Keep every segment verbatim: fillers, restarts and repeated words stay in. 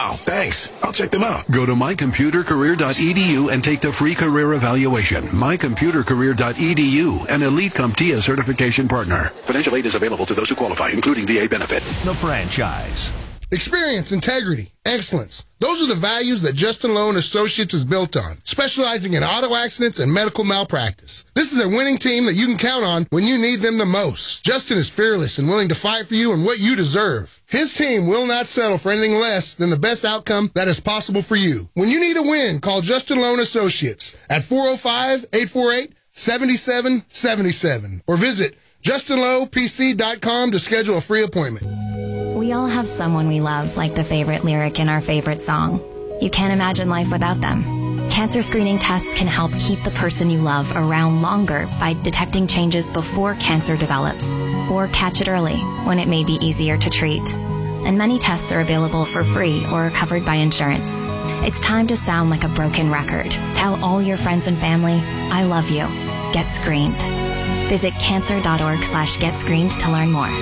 Wow, thanks. I'll check them out. Go to my computer career dot e d u and take the free career evaluation. my computer career dot e d u, an Elite CompTIA certification partner. Financial aid is available to those who qualify, including V A benefit. The Franchise. Experience, integrity, excellence. Those are the values that Justin Lowe and Associates is built on, specializing in auto accidents and medical malpractice. This is a winning team that you can count on when you need them the most. Justin is fearless and willing to fight for you and what you deserve. His team will not settle for anything less than the best outcome that is possible for you. When you need a win, call Justin Lowe and Associates at four oh five, eight four eight, seven seven seven seven or visit justin lowe p c dot com to schedule a free appointment. We all have someone we love, like the favorite lyric in our favorite song. You can't imagine life without them. Cancer screening tests can help keep the person you love around longer by detecting changes before cancer develops, or catch it early when it may be easier to treat. And many tests are available for free or are covered by insurance. It's time to sound like a broken record. Tell all your friends and family, I love you. Get screened. Visit cancer.org slash get screened to learn more.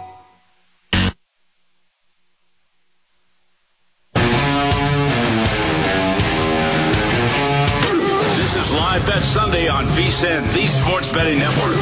Live Bet Sunday on V S I N, the Sports Betting Network.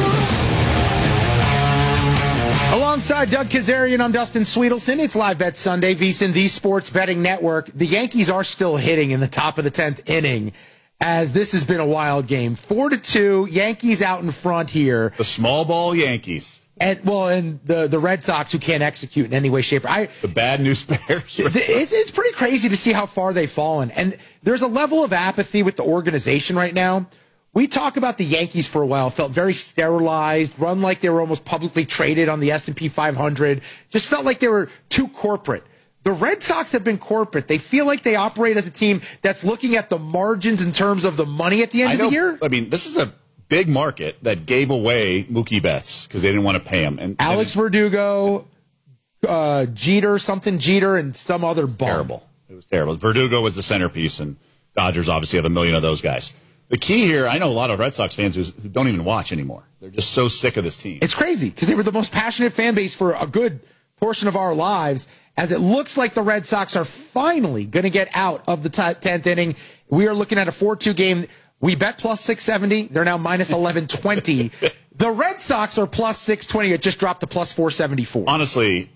Alongside Doug Kazarian, I'm Dustin Sweetelson. It's Live Bet Sunday, V S I N, the Sports Betting Network. The Yankees are still hitting in the top of the tenth inning, as this has been a wild game. Four to two, Yankees out in front here. The small ball Yankees. And well, and the, the Red Sox, who can't execute in any way, shape, or I. The bad news bears. it, it's pretty crazy to see how far they've fallen. And there's a level of apathy with the organization right now. We talk about the Yankees for a while, felt very sterilized, run like they were almost publicly traded on the S and P five hundred, just felt like they were too corporate. The Red Sox have been corporate. They feel like they operate as a team that's looking at the margins in terms of the money at the end I of know, the year. I mean, this is a big market that gave away Mookie Betts because they didn't want to pay him. And Alex and Verdugo, uh, Jeter, something Jeter, and some other bum. Terrible. It was terrible. Verdugo was the centerpiece, and Dodgers obviously have a million of those guys. The key here, I know a lot of Red Sox fans who, who don't even watch anymore. They're just so sick of this team. It's crazy because they were the most passionate fan base for a good portion of our lives, as it looks like the Red Sox are finally going to get out of the tenth inning. We are looking at a four two game. We bet plus six seventy. They're now minus eleven twenty. The Red Sox are plus six twenty. It just dropped to plus four seventy-four. Honestly,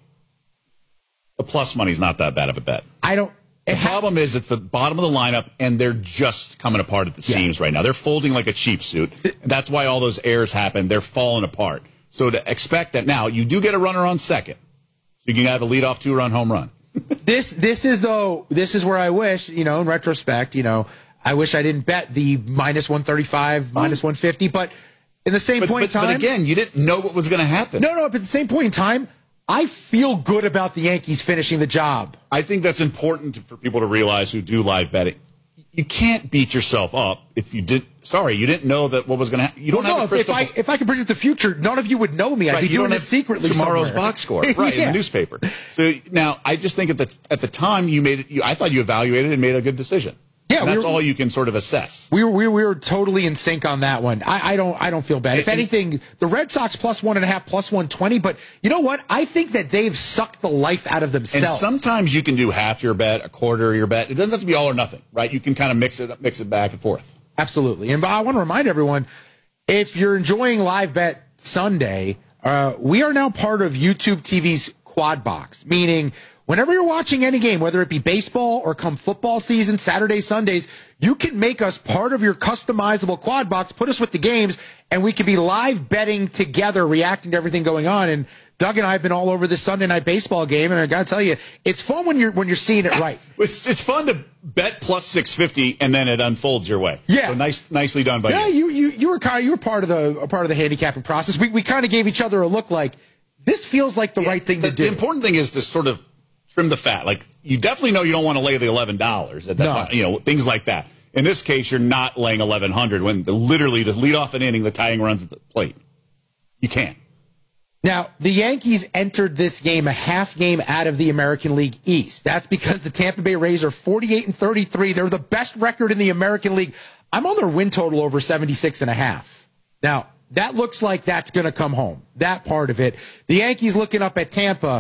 the plus money's not that bad of a bet. I don't. The problem is it's the bottom of the lineup, and they're just coming apart at the Yeah. seams right now. They're folding like a cheap suit. That's why all those errors happen. They're falling apart. So to expect that now, you do get a runner on second. So you can have a leadoff two-run home run. This this is though this is where I wish, you know, in retrospect, you know, I wish I didn't bet the minus one thirty-five, minus one fifty, but in the same But, point but, in time, but again, you didn't know what was going to happen. no, no, but at the same point in time, I feel good about the Yankees finishing the job. I think that's important for people to realize who do live betting. You can't beat yourself up if you did. Sorry, you didn't know that what was going to happen. You don't well, have no, a if, crystal if I if I could predict the future, none of you would know me. I'd Right, be you doing don't it have secretly tomorrow's somewhere. box score, right, in Yeah. the newspaper. So now, I just think at the at the time you made it. You, I thought you evaluated and made a good decision. Yeah, and we that's were- all you can sort of assess. We were, we were we were totally in sync on that one. I, I don't I don't feel bad. If And- anything, the Red Sox plus one and a half, plus one twenty. But you know what? I think that they've sucked the life out of themselves. And sometimes you can do half your bet, a quarter of your bet. It doesn't have to be all or nothing, right? You can kind of mix it mix it back and forth. Absolutely. And I want to remind everyone, if you're enjoying Live Bet Sunday, uh, we are now part of YouTube T V's Quad Box, meaning whenever you're watching any game, whether it be baseball or come football season, Saturdays, Sundays, you can make us part of your customizable Quad Box, put us with the games, and we can be live betting together, reacting to everything going on. And Doug and I have been all over this Sunday night baseball game, and I got to tell you, it's fun when you're when you're seeing it right. It's, it's fun to bet plus six fifty and then it unfolds your way. Yeah. So nice, nicely done by Yeah, you. you you you were kind of, you were part of the a part of the handicapping process. We we kind of gave each other a look like this feels like the Yeah, right thing the, to do. The important thing is to sort of trim the fat. Like you definitely know you don't want to lay the eleven dollars at that. No. You know, things like that. In this case, you're not laying eleven hundred when the, literally to lead off an inning, the tying runs at the plate. You can't. Now, the Yankees entered this game a half game out of the American League East. That's because the Tampa Bay Rays are forty-eight and thirty-three. They're the best record in the American League. I'm on their win total over seventy-six and a half. Now, that looks like that's going to come home. That part of it. The Yankees looking up at Tampa,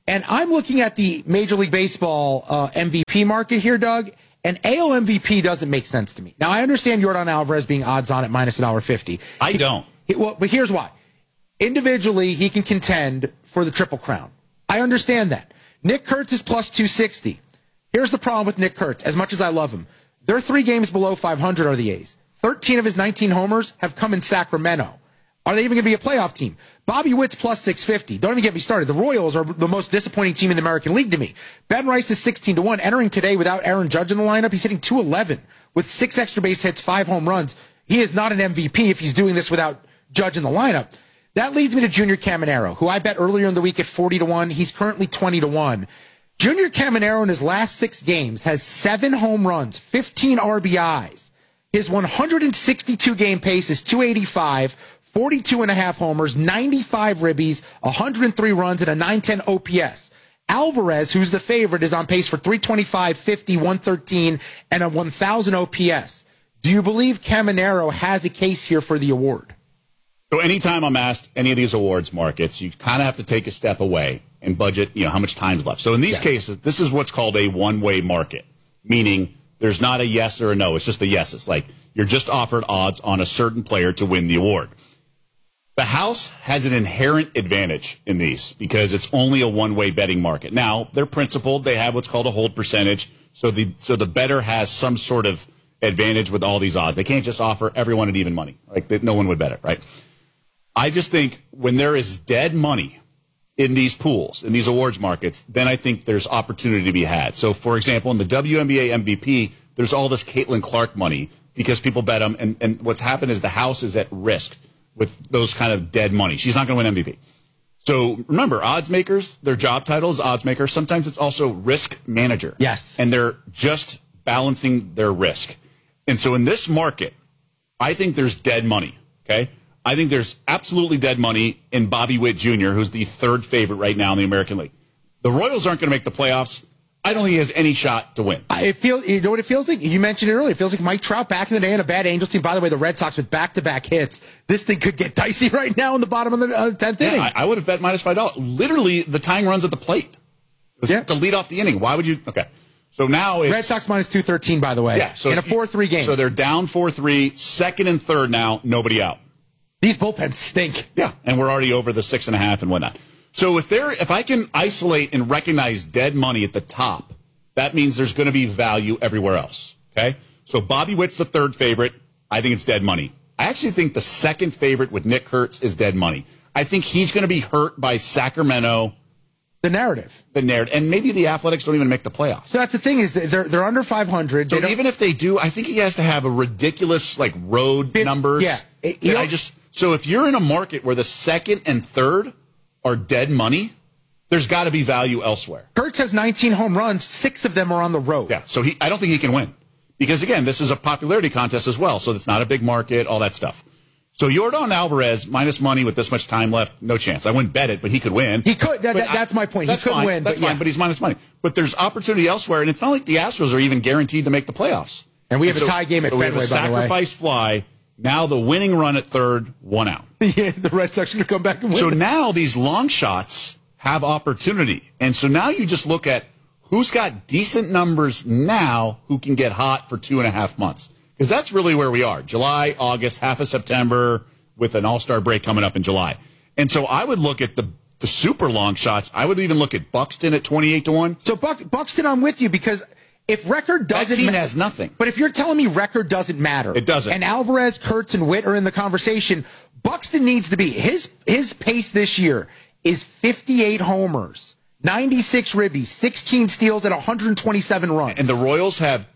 And I'm looking at the Major League Baseball uh, M V P market here, Doug, and A L M V P doesn't make sense to me. Now, I understand Yordan Alvarez being odds on at minus one fifty. I don't. He, well, but here's why. Individually, he can contend for the Triple Crown. I understand that. Nick Kurtz is plus two sixty. Here's the problem with Nick Kurtz, as much as I love him. They're three games below five hundred are the A's. thirteen of his nineteen homers have come in Sacramento. Are they even going to be a playoff team? Bobby Witt's plus six fifty. Don't even get me started. The Royals are the most disappointing team in the American League to me. Ben Rice is sixteen to one. Entering today without Aaron Judge in the lineup, he's hitting two eleven with six extra base hits, five home runs. He is not an M V P if he's doing this without Judge in the lineup. That leads me to Junior Caminero, who I bet earlier in the week at forty to one. He's currently twenty to one. Junior Caminero in his last six games has seven home runs, fifteen R B Is. His one hundred sixty-two game pace is two eighty-five, forty-two and a half homers, ninety-five ribbies, one hundred three runs, and a nine ten O P S. Alvarez, who's the favorite, is on pace for three twenty-five, fifty, one thirteen, and a one thousand O P S. Do you believe Caminero has a case here for the award? So anytime I'm asked any of these awards markets, you kind of have to take a step away and budget, you know, how much time's left. So in these yeah. cases, this is what's called a one-way market, meaning there's not a yes or a no. It's just a yes. It's like you're just offered odds on a certain player to win the award. The house has an inherent advantage in these because it's only a one-way betting market. Now, they're principled. They have what's called a hold percentage. So the so the bettor has some sort of advantage with all these odds. They can't just offer everyone at even money. Like they, no one would bet it, right? I just think when there is dead money in these pools, in these awards markets, then I think there's opportunity to be had. So, for example, in the W N B A M V P, there's all this Caitlin Clark money because people bet them. And, and what's happened is the house is at risk with those kind of dead money. She's not going to win M V P. So remember, odds makers, their job title is odds maker. Sometimes it's also risk manager. Yes. And they're just balancing their risk. And so in this market, I think there's dead money, okay? I think there's absolutely dead money in Bobby Witt Junior, who's the third favorite right now in the American League. The Royals aren't going to make the playoffs. I don't think he has any shot to win. It feel, you know what it feels like? You mentioned it earlier. It feels like Mike Trout back in the day in a bad Angels team. By the way, the Red Sox with back-to-back hits. This thing could get dicey right now in the bottom of the uh, tenth yeah, inning. I, I would have bet minus five dollars. Literally, the tying runs at the plate. Yeah. To lead off the inning. Why would you? Okay. So now it's... Red Sox minus two thirteen, by the way, yeah, so in a four three game. So they're down four three, second and third now, nobody out. These bullpens stink. Yeah, and we're already over the six and a half and whatnot. So if there, if I can isolate and recognize dead money at the top, that means there's going to be value everywhere else. Okay? So Bobby Witt's the third favorite. I think it's dead money. I actually think the second favorite with Nick Kurtz is dead money. I think he's going to be hurt by Sacramento. The narrative. The narrative. And maybe the Athletics don't even make the playoffs. So that's the thing is that they're they're under five hundred. So even if they do, I think he has to have a ridiculous like road Fifth, numbers. Yeah. It, I just so if you're in a market where the second and third are dead money, there's got to be value elsewhere. Kurtz has nineteen home runs. Six of them are on the road. Yeah. So he, I don't think he can win because again, this is a popularity contest as well. So it's not a big market, all that stuff. So Yordan Alvarez, minus money with this much time left, no chance. I wouldn't bet it, but he could win. He could. That, that, I, that's my point. He could fine. win. That's but fine, yeah. but he's minus money. But there's opportunity elsewhere, and it's not like the Astros are even guaranteed to make the playoffs. And we have and a so, tie game at so Fenway, we have a by the way. sacrifice fly. Now the winning run at third, one out. Yeah, the Red Sox should come back and win. So now these long shots have opportunity. And so now you just look at who's got decent numbers now who can get hot for two and a half months. Because that's really where we are. July, August, half of September, with an all-star break coming up in July. And so I would look at the the super long shots. I would even look at Buxton at twenty-eight to one. So Buck, Buxton, I'm with you because if record doesn't that team ma- has nothing. But if you're telling me record doesn't matter. It doesn't. And Alvarez, Kurtz, and Witt are in the conversation, Buxton needs to be. His his pace this year is fifty-eight homers, ninety-six ribbies, sixteen steals, and one hundred twenty-seven runs. And the Royals have,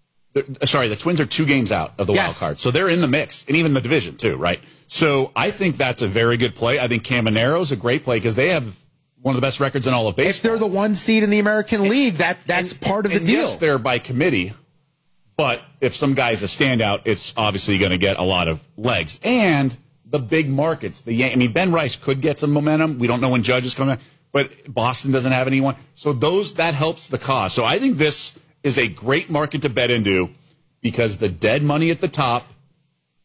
sorry, the Twins are two games out of the yes. wild card. So they're in the mix, and even the division too, right? So I think that's a very good play. I think Caminero's a great play because they have one of the best records in all of baseball. If they're the one seed in the American League, that's that's and, part of the and deal. Yes, they're by committee, but if some guy's a standout, it's obviously going to get a lot of legs. And the big markets, the Yan- I mean, Ben Rice could get some momentum. We don't know when Judge is coming back, but Boston doesn't have anyone. So those that helps the cause. So I think this is a great market to bet into because the dead money at the top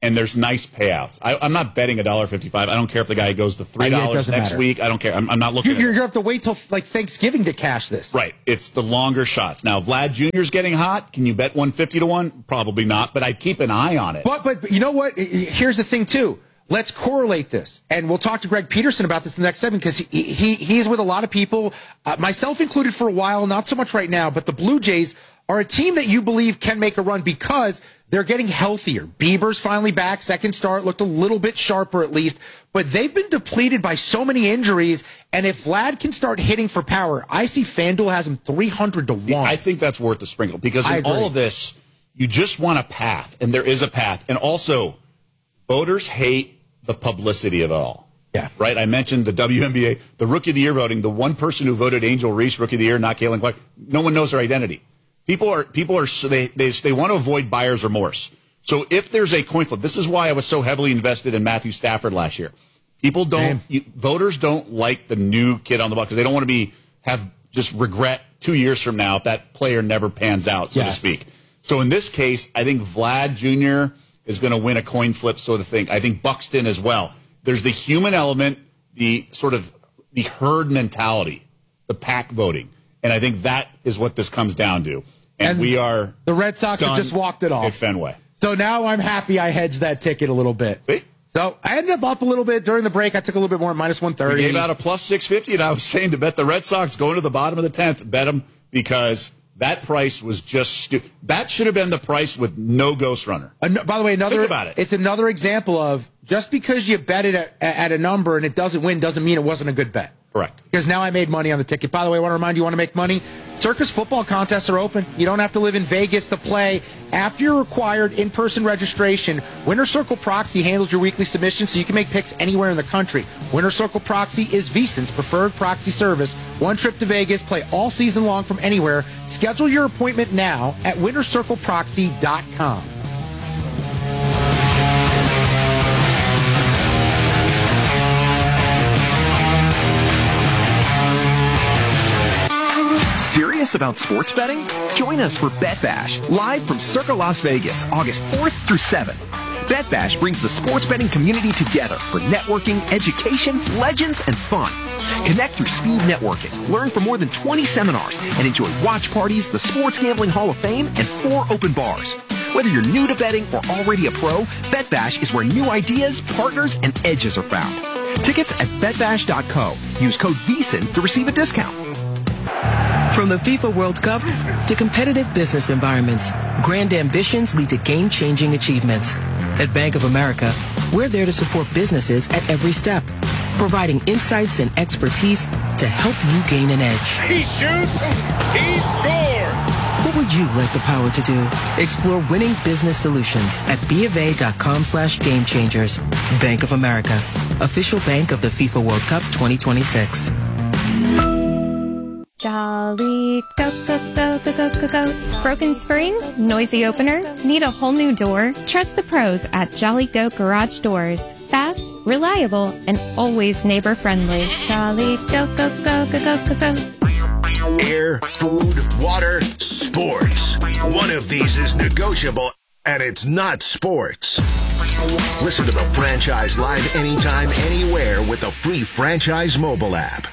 and there's nice payouts. I, I'm not betting one dollar fifty-five. I don't care if the guy goes to three dollars yeah, next matter. week. I don't care. I'm, I'm not looking You're, at you're it. going to have to wait till like Thanksgiving to cash this. Right. It's the longer shots. Now, Vlad Junior's getting hot. Can you bet one fifty to one? Probably not, but I'd keep an eye on it. But, but you know what? Here's the thing, too. Let's correlate this. And we'll talk to Greg Peterson about this in the next segment because he, he, he's with a lot of people, uh, myself included for a while, not so much right now, but the Blue Jays are a team that you believe can make a run because they're getting healthier. Bieber's finally back. Second start looked a little bit sharper at least, but they've been depleted by so many injuries. And if Vlad can start hitting for power, I see FanDuel has him three hundred to one. I think that's worth the sprinkle because I in agree. all of this, you just want a path, and there is a path. And also, voters hate the publicity of it all. Yeah. Right? I mentioned the W N B A, the Rookie of the Year voting, the one person who voted Angel Reese Rookie of the Year, not Kalen Clark, no one knows their identity. People are, people are, they, they, they want to avoid buyer's remorse. So if there's a coin flip, this is why I was so heavily invested in Matthew Stafford last year. People don't, you, voters don't like the new kid on the block because they don't want to be, have just regret two years from now if that player never pans out, so Yes. to speak. So in this case, I think Vlad Junior is going to win a coin flip sort of thing. I think Buxton as well. There's the human element, the sort of the herd mentality, the pack voting. And I think that is what this comes down to. And, And we are the Red Sox have done just walked it off. at Fenway. So now I'm happy I hedged that ticket a little bit. See? So I ended up up a little bit during the break. I took a little bit more, minus one We thirty. gave out a plus six fifty, and I was saying to bet the Red Sox going to the bottom of the tenth, bet them because that price was just stupid. That should have been the price with no ghost runner. An- by the way, another Think about it. It's another example of just because you bet it at, at a number and it doesn't win doesn't mean it wasn't a good bet. Correct. Because now I made money on the ticket. By the way, I want to remind you, you want to make money? Circus football contests are open. You don't have to live in Vegas to play. After your required in-person registration, Winner Circle Proxy handles your weekly submission so you can make picks anywhere in the country. Winner Circle Proxy is VSiN's preferred proxy service. One trip to Vegas, play all season long from anywhere. Schedule your appointment now at winner circle proxy dot com. Serious about sports betting? Join us for Bet Bash, live from Circa Las Vegas, August fourth through seventh. Bet Bash brings the sports betting community together for networking, education, legends, and fun. Connect through speed networking, learn from more than twenty seminars, and enjoy watch parties, the Sports Gambling Hall of Fame, and four open bars. Whether you're new to betting or already a pro, Bet Bash is where new ideas, partners, and edges are found. Tickets at bet bash dot co. Use code VSiN to receive a discount. From the FIFA World Cup to competitive business environments, grand ambitions lead to game-changing achievements. At Bank of America, we're there to support businesses at every step, providing insights and expertise to help you gain an edge. He shoots, he scores! What would you like the power to do? Explore winning business solutions at BofA.com slash game changers. Bank of America, official bank of the FIFA World Cup twenty twenty-six. Jolly, go, go, go, go, go, go, go. Broken spring? Noisy opener? Need a whole new door? Trust the pros at Jolly Goat Garage Doors. Fast, reliable, and always neighbor-friendly. Jolly, go, go, go, go, go, go, go. Air, food, water, sports. One of these is negotiable, and it's not sports. Listen to the franchise live anytime, anywhere with the free franchise mobile app.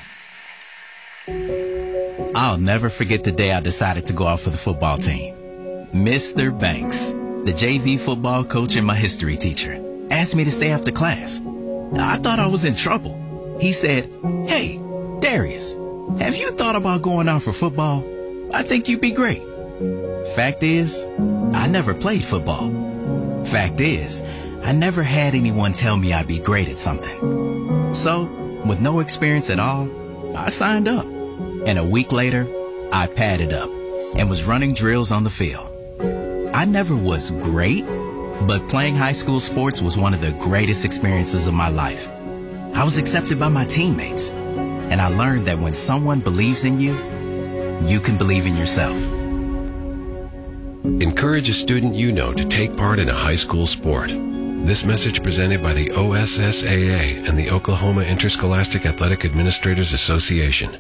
I'll never forget the day I decided to go out for the football team. Mister Banks, the J V football coach and my history teacher, asked me to stay after class. I thought I was in trouble. He said, "Hey, Darius, have you thought about going out for football? I think you'd be great." Fact is, I never played football. Fact is, I never had anyone tell me I'd be great at something. So, with no experience at all, I signed up. And a week later, I padded up and was running drills on the field. I never was great, but playing high school sports was one of the greatest experiences of my life. I was accepted by my teammates, and I learned that when someone believes in you, you can believe in yourself. Encourage a student you know to take part in a high school sport. This message presented by the O S S A A and the Oklahoma Interscholastic Athletic Administrators Association.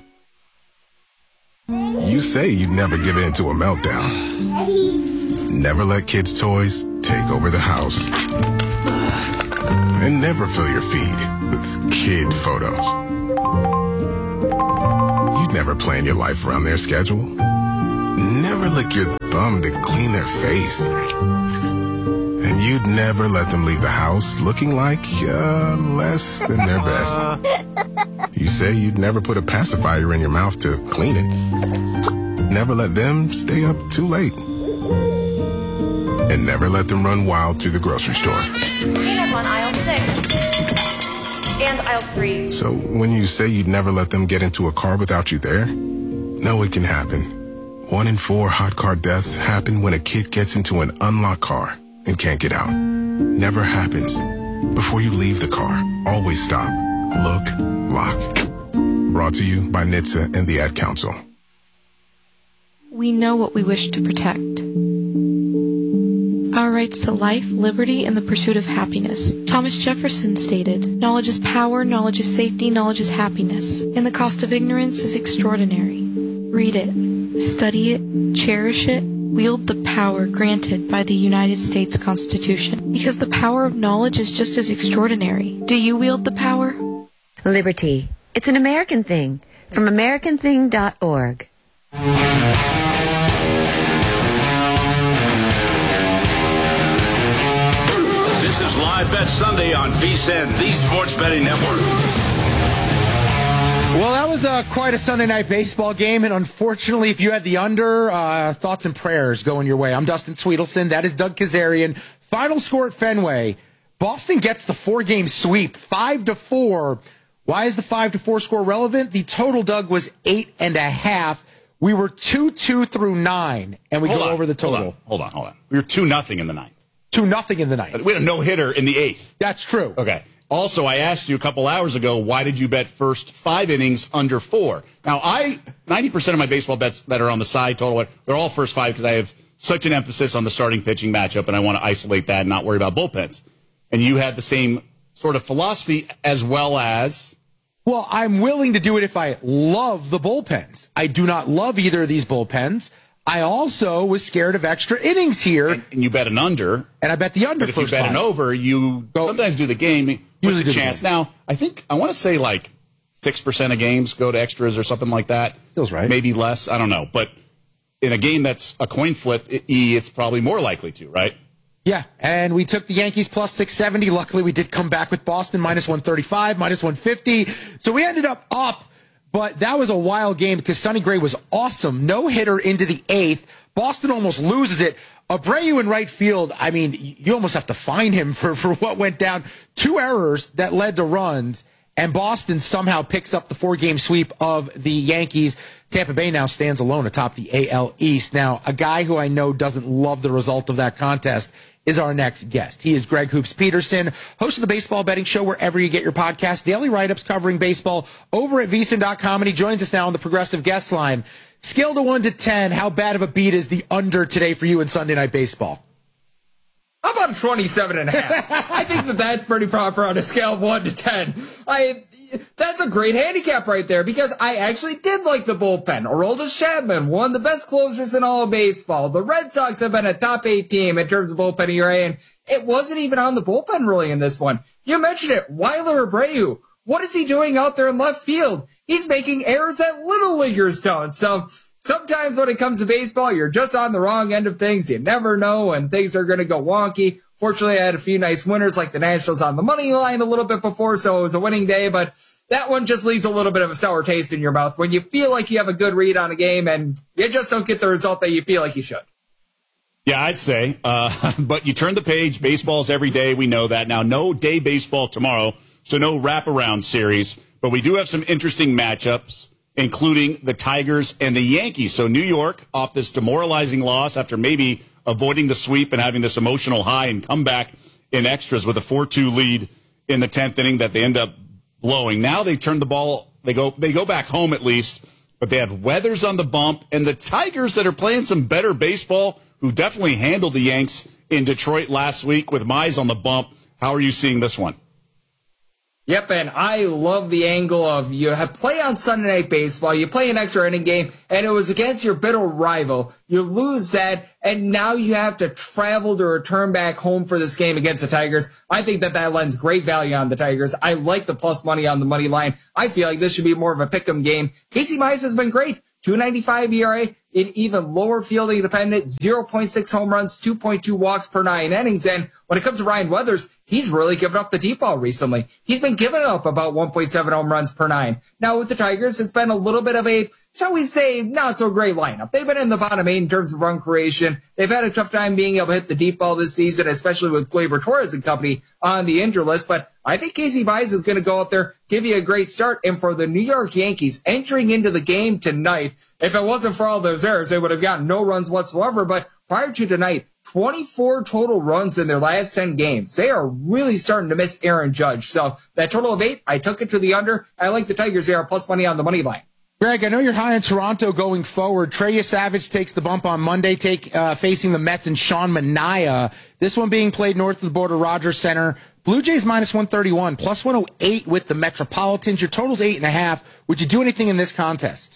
You say you'd never give in to a meltdown. Never let kids' toys take over the house. And never fill your feed with kid photos. You'd never plan your life around their schedule. Never lick your thumb to clean their face. And you'd never let them leave the house looking like uh, less than their best. You say you'd never put a pacifier in your mouth to clean it. Never let them stay up too late. And never let them run wild through the grocery store. Peanuts on aisle six. And aisle three. So when you say you'd never let them get into a car without you there, no, it can happen. One in four hot car deaths happen when a kid gets into an unlocked car and can't get out. Never happens. Before you leave the car, always stop, look, lock. Brought to you by N H T S A and the Ad Council. We know what we wish to protect. Our rights to life, liberty, and the pursuit of happiness. Thomas Jefferson stated, "Knowledge is power, knowledge is safety, knowledge is happiness, and the cost of ignorance is extraordinary." Read it, study it, cherish it, wield the power granted by the United States Constitution, because the power of knowledge is just as extraordinary. Do you wield the power? Liberty. It's an American thing. From American Thing dot org. This is Live Bet Sunday on V S I N, the Sports Betting Network. Well, that was uh, quite a Sunday night baseball game, and unfortunately, if you had the under, uh, thoughts and prayers going your way. I'm Dustin Sweetelson. That is Doug Kazarian. Final score at Fenway. Boston gets the four-game sweep, five to four. Why is the five to four score relevant? The total, Doug, was eight and a half. We were two two through nine, and we hold go on, over the total. Hold on, hold on, hold on. We were two nothing in the ninth. Two nothing in the ninth. We had a no hitter in the eighth. That's true. Okay. Also, I asked you a couple hours ago, why did you bet first five innings under four? Now, I ninety percent of my baseball bets that are on the side total, they're all first five because I have such an emphasis on the starting pitching matchup, and I want to isolate that and not worry about bullpens. And you had the same sort of philosophy as well as... Well, I'm willing to do it if I love the bullpens. I do not love either of these bullpens. I also was scared of extra innings here. And, and you bet an under. And I bet the under but first if you bet five. an over, you go, sometimes do the game. Usually the chance. The now, I think, I want to say like six percent of games go to extras or something like that. Feels right. Maybe less. I don't know. But in a game that's a coin flip, it's probably more likely to, right? Yeah, and we took the Yankees plus six seventy. Luckily, we did come back with Boston minus one thirty-five, minus one fifty. So we ended up up, but that was a wild game because Sonny Gray was awesome. No hitter into the eighth. Boston almost loses it. Abreu in right field, I mean, you almost have to find him for, for what went down. Two errors that led to runs, and Boston somehow picks up the four-game sweep of the Yankees. Tampa Bay now stands alone atop the A L East. Now, a guy who I know doesn't love the result of that contest is our next guest. He is Greg Hoops Peterson, host of the Baseball Betting Show wherever you get your podcast, daily write-ups covering baseball over at V S I N dot com, and he joins us now on the Progressive Guest Line. Scale to one to ten, how bad of a beat is the under today for you in Sunday Night Baseball? How about twenty-seven and a half? I think that that's pretty proper on a scale of one to ten. I... That's a great handicap right there because I actually did like the bullpen. Aroldis Chapman, one of the best closers in all of baseball. The Red Sox have been a top eight team in terms of bullpen E R A, and it wasn't even on the bullpen really in this one. You mentioned it, Weiler Abreu. What is he doing out there in left field? He's making errors that little leaguers don't. So sometimes when it comes to baseball, you're just on the wrong end of things. You never know when things are going to go wonky. Fortunately, I had a few nice winners like the Nationals on the money line a little bit before, so it was a winning day, but that one just leaves a little bit of a sour taste in your mouth when you feel like you have a good read on a game and you just don't get the result that you feel like you should. Yeah, I'd say. Uh, but you turn the page. Baseball's every day. We know that. Now, no day baseball tomorrow, so no wraparound series. But we do have some interesting matchups, including the Tigers and the Yankees. So New York, off this demoralizing loss after maybe avoiding the sweep and having this emotional high and come back in extras with a four two lead in the tenth inning that they end up blowing. Now they turn the ball, they go they go back home at least, but they have Weathers on the bump, and the Tigers that are playing some better baseball, who definitely handled the Yanks in Detroit last week with Mize on the bump. How are you seeing this one? Yep, and I love the angle of you have play on Sunday Night Baseball, you play an extra inning game, and it was against your bitter rival. You lose that, and now you have to travel to return back home for this game against the Tigers. I think that that lends great value on the Tigers. I like the plus money on the money line. I feel like this should be more of a pick'em game. Casey Mize has been great. two ninety-five E R A, in even lower fielding dependent, zero point six home runs, two point two walks per nine innings. And when it comes to Ryan Weathers, he's really given up the deep ball recently. He's been giving up about one point seven home runs per nine. Now with the Tigers, it's been a little bit of a, shall we say, not so great lineup. They've been in the bottom eight in terms of run creation. They've had a tough time being able to hit the deep ball this season, especially with Gleyber Torres and company on the injury list. But I think Casey Mize is going to go out there, give you a great start. And for the New York Yankees entering into the game tonight, if it wasn't for all those errors, they would have gotten no runs whatsoever. But prior to tonight, twenty-four total runs in their last ten games. They are really starting to miss Aaron Judge. So that total of eight, I took it to the under. I like the Tigers there, plus money on the money line. Greg, I know you're high on Toronto going forward. Trey Savage takes the bump on Monday, take uh, facing the Mets and Sean Manaea. This one being played north of the border, Rogers Center. Blue Jays minus one thirty-one, plus one oh eight with the Metropolitans. Your total's eight and a half. Would you do anything in this contest?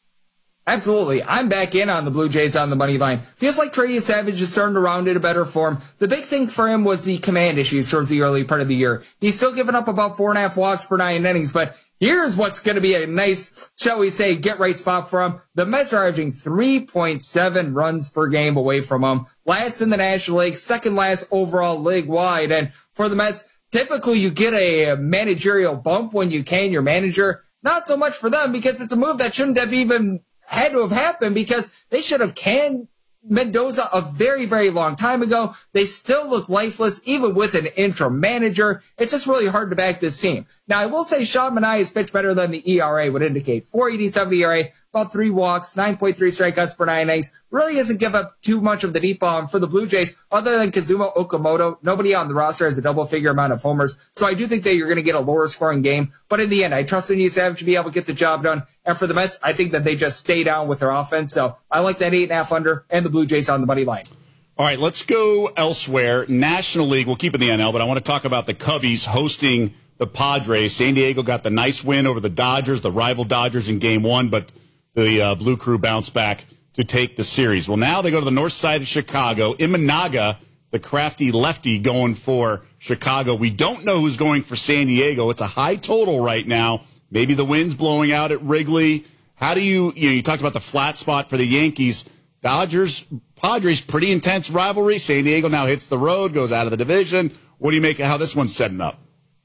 Absolutely. I'm back in on the Blue Jays on the money line. Feels like Trey Savage is starting to round into better form. The big thing for him was the command issues towards the early part of the year. He's still giving up about four and a half walks per nine innings, but here's what's going to be a nice, shall we say, get-right spot for him. The Mets are averaging three point seven runs per game away from him. Last in the National League, second last overall league-wide. And for the Mets, typically you get a managerial bump when you can your manager. Not so much for them because it's a move that shouldn't have even had to have happened because they should have canned Mendoza a very, very long time ago. They still look lifeless, even with an interim manager. It's just really hard to back this team. Now, I will say Sean Manaea's pitched better than the E R A would indicate. four eighty-seven E R A, about three walks, nine point three strikeouts per nine innings. Really doesn't give up too much of the deep ball. And for the Blue Jays, other than Kazuma Okamoto, nobody on the roster has a double-figure amount of homers. So I do think that you're going to get a lower-scoring game. But in the end, I trust in you, Savage, to be able to get the job done. And for the Mets, I think that they just stay down with their offense. So I like that eight and a half under and the Blue Jays on the money line. All right, let's go elsewhere. National League, we'll keep it in the N L, but I want to talk about the Cubbies hosting the Padres. San Diego got the nice win over the Dodgers, the rival Dodgers in game one, but the uh, Blue Crew bounced back to take the series. Well, now they go to the north side of Chicago. Imanaga, the crafty lefty, going for Chicago. We don't know who's going for San Diego. It's a high total right now. Maybe the wind's blowing out at Wrigley. How do you, you know, you talked about the flat spot for the Yankees. Dodgers, Padres, pretty intense rivalry. San Diego now hits the road, goes out of the division. What do you make of how this one's setting up?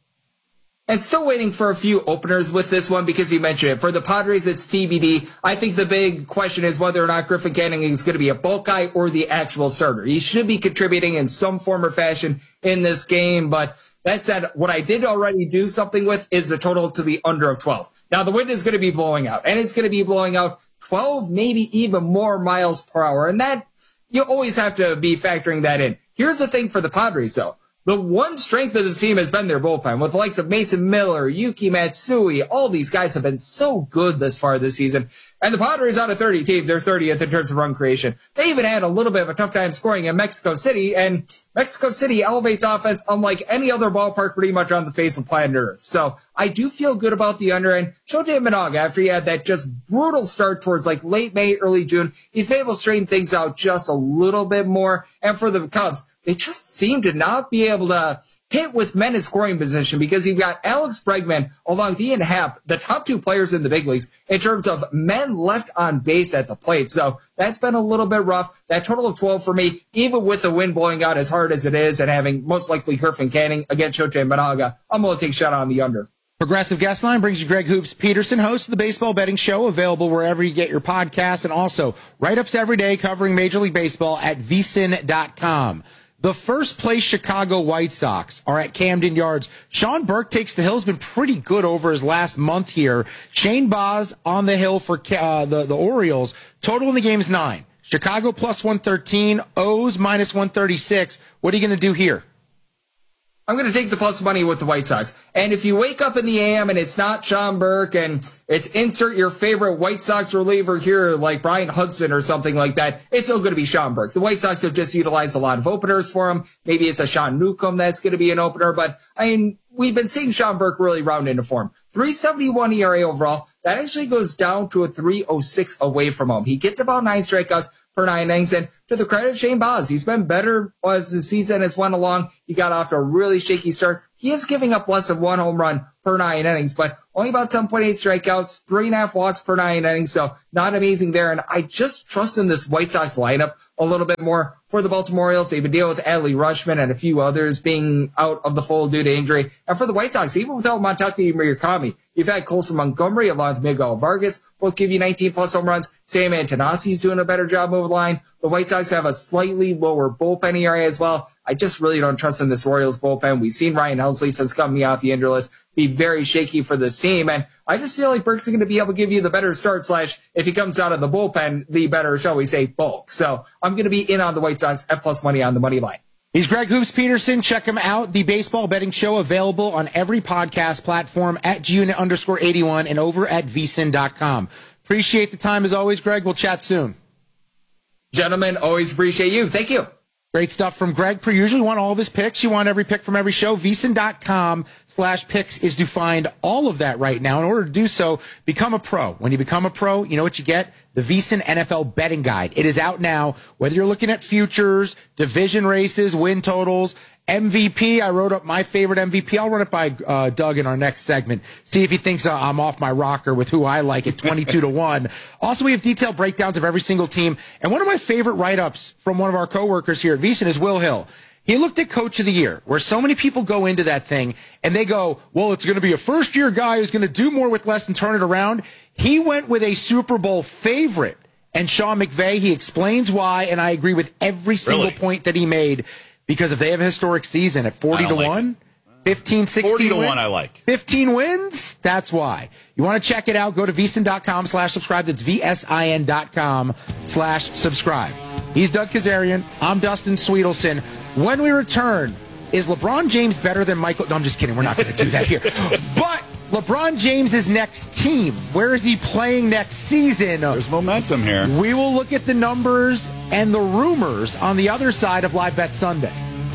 And still waiting for a few openers with this one because you mentioned it. For the Padres, it's T B D. I think the big question is whether or not Griffin Canning is going to be a bulk guy or the actual starter. He should be contributing in some form or fashion in this game. But that said, what I did already do something with is the total to the under of twelve. Now, the wind is going to be blowing out, and it's going to be blowing out twelve, maybe even more miles per hour. And that, you always have to be factoring that in. Here's the thing for the Padres, though. The one strength of the team has been their bullpen, with the likes of Mason Miller, Yuki Matsui. All these guys have been so good this far this season. And the Padres, out of thirty teams, they're thirtieth in terms of run creation. They even had a little bit of a tough time scoring in Mexico City, and Mexico City elevates offense unlike any other ballpark pretty much on the face of planet Earth. So I do feel good about the under, and Shota Imanaga, after he had that just brutal start towards like late May, early June, he's been able to straighten things out just a little bit more. And for the Cubs, they just seem to not be able to hit with men in scoring position because you've got Alex Bregman along with Ian Happ, the top two players in the big leagues in terms of men left on base at the plate. So that's been a little bit rough. That total of twelve for me, even with the wind blowing out as hard as it is and having most likely Griffin Canning against Shota Imanaga, I'm going to take a shot on the under. Progressive Guest Line brings you Greg Hoops Peterson, host of the Baseball Betting Show, available wherever you get your podcasts, and also write-ups every day covering Major League Baseball at V S I N dot com. The first place Chicago White Sox are at Camden Yards. Sean Burke takes the hill. Has been pretty good over his last month here. Shane Baz on the hill for uh, the, the Orioles. Total in the game is nine. Chicago plus one thirteen. O's minus one thirty-six. What are you going to do here? I'm going to take the plus money with the White Sox. And if you wake up in the A M and it's not Sean Burke and it's insert your favorite White Sox reliever here, like Brian Hudson or something like that, it's still going to be Sean Burke. The White Sox have just utilized a lot of openers for him. Maybe it's a Sean Newcomb that's going to be an opener, but I mean, we've been seeing Sean Burke really round into form. three seventy-one E R A overall. That actually goes down to a three oh six away from home. He gets about nine strikeouts per nine innings. And to the credit of Shane Baz, he's been better as the season has went along. He got off to a really shaky start. He is giving up less than one home run per nine innings, but only about seven point eight strikeouts, three and a half walks per nine innings. So not amazing there. And I just trust in this White Sox lineup a little bit more. For the Baltimore Orioles, they've been dealing with Adley Rutschman and a few others being out of the fold due to injury. And for the White Sox, even without Montaki Murakami, you've had Colson Montgomery along with Miguel Vargas, both give you nineteen plus home runs. Sam Antonasi's doing a better job moving the line. The White Sox have a slightly lower bullpen E R A as well. I just really don't trust in this Orioles bullpen. We've seen Ryan Helsley since coming off the injury list be very shaky for this team. And I just feel like Burke's going to be able to give you the better start slash, if he comes out of the bullpen, the better, shall we say, bulk. So I'm going to be in on the White Sox at plus money on the money line. He's Greg Hoops Peterson. Check him out. The Baseball Betting Show available on every podcast platform at G-Unit underscore eighty-one and over at V S I N dot com. Appreciate the time as always, Greg. We'll chat soon. Gentlemen, always appreciate you. Thank you. Great stuff from Greg. Per usual, you want all of his picks. You want every pick from every show. V S I N dot com slash picks is to find all of that right now. In order to do so, become a pro. When you become a pro, you know what you get? The V S I N N F L Betting Guide. It is out now. Whether you're looking at futures, division races, win totals, M V P. I wrote up my favorite M V P. I'll run it by uh, Doug in our next segment. See if he thinks uh, I'm off my rocker with who I like at twenty-two to one. Also, we have detailed breakdowns of every single team. And one of my favorite write-ups from one of our coworkers here at V S I N is Will Hill. He looked at Coach of the Year, where so many people go into that thing and they go, well, it's going to be a first-year guy who's going to do more with less and turn it around. He went with a Super Bowl favorite, and Sean McVay. He explains why, and I agree with every single Really? point that he made. Because if they have a historic season at forty to one, fifteen, sixteen forty to win- one I like. fifteen wins, that's why. You want to check it out, go to V S I N dot com slash subscribe. That's V S I N dot com slash subscribe. He's Doug Kazarian. I'm Dustin Sweetelson. When we return, is LeBron James better than Michael? No, I'm just kidding. We're not going to do that here. But LeBron James' next team, where is he playing next season? There's momentum here. We will look at the numbers and the rumors on the other side of Live Bet Sunday.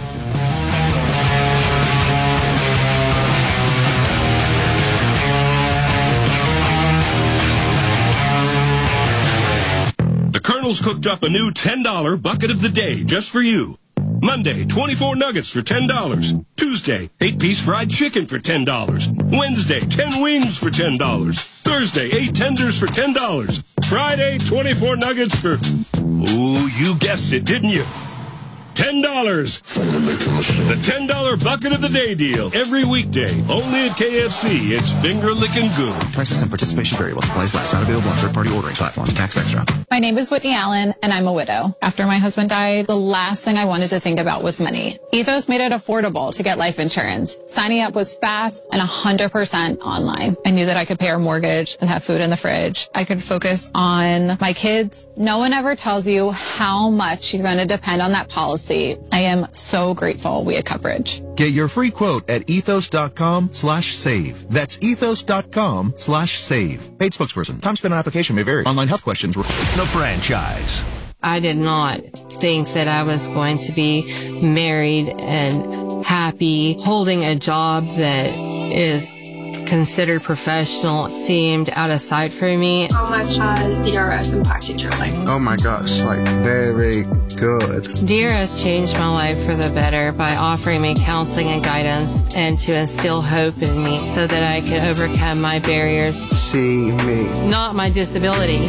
The Colonel's cooked up a new ten dollar bucket of the day just for you. Monday, twenty-four nuggets for ten dollars. Tuesday, eight-piece fried chicken for ten dollars. Wednesday, ten wings for ten dollars. Thursday, eight tenders for ten dollars. Friday, twenty-four nuggets for... Ooh, you guessed it, didn't you? ten dollars. The ten dollar bucket of the day deal. Every weekday. Only at K F C. It's finger licking good. Prices and participation variable. Supplies last. Not available on third-party ordering platforms. Tax extra. My name is Whitney Allen, and I'm a widow. After my husband died, the last thing I wanted to think about was money. Ethos made it affordable to get life insurance. Signing up was fast and one hundred percent online. I knew that I could pay our mortgage and have food in the fridge. I could focus on my kids. No one ever tells you how much you're going to depend on that policy. I am so grateful we had coverage. Get your free quote at ethos.com slash save. That's ethos.com slash save. Paid spokesperson. Time spent on application may vary. Online health questions. The franchise. I did not think that I was going to be married and happy. Holding a job that is considered professional seemed out of sight for me. How much has D R S impacted your life? Oh my gosh, like very good. D R S changed my life for the better by offering me counseling and guidance and to instill hope in me so that I could overcome my barriers. See me. Not my disability.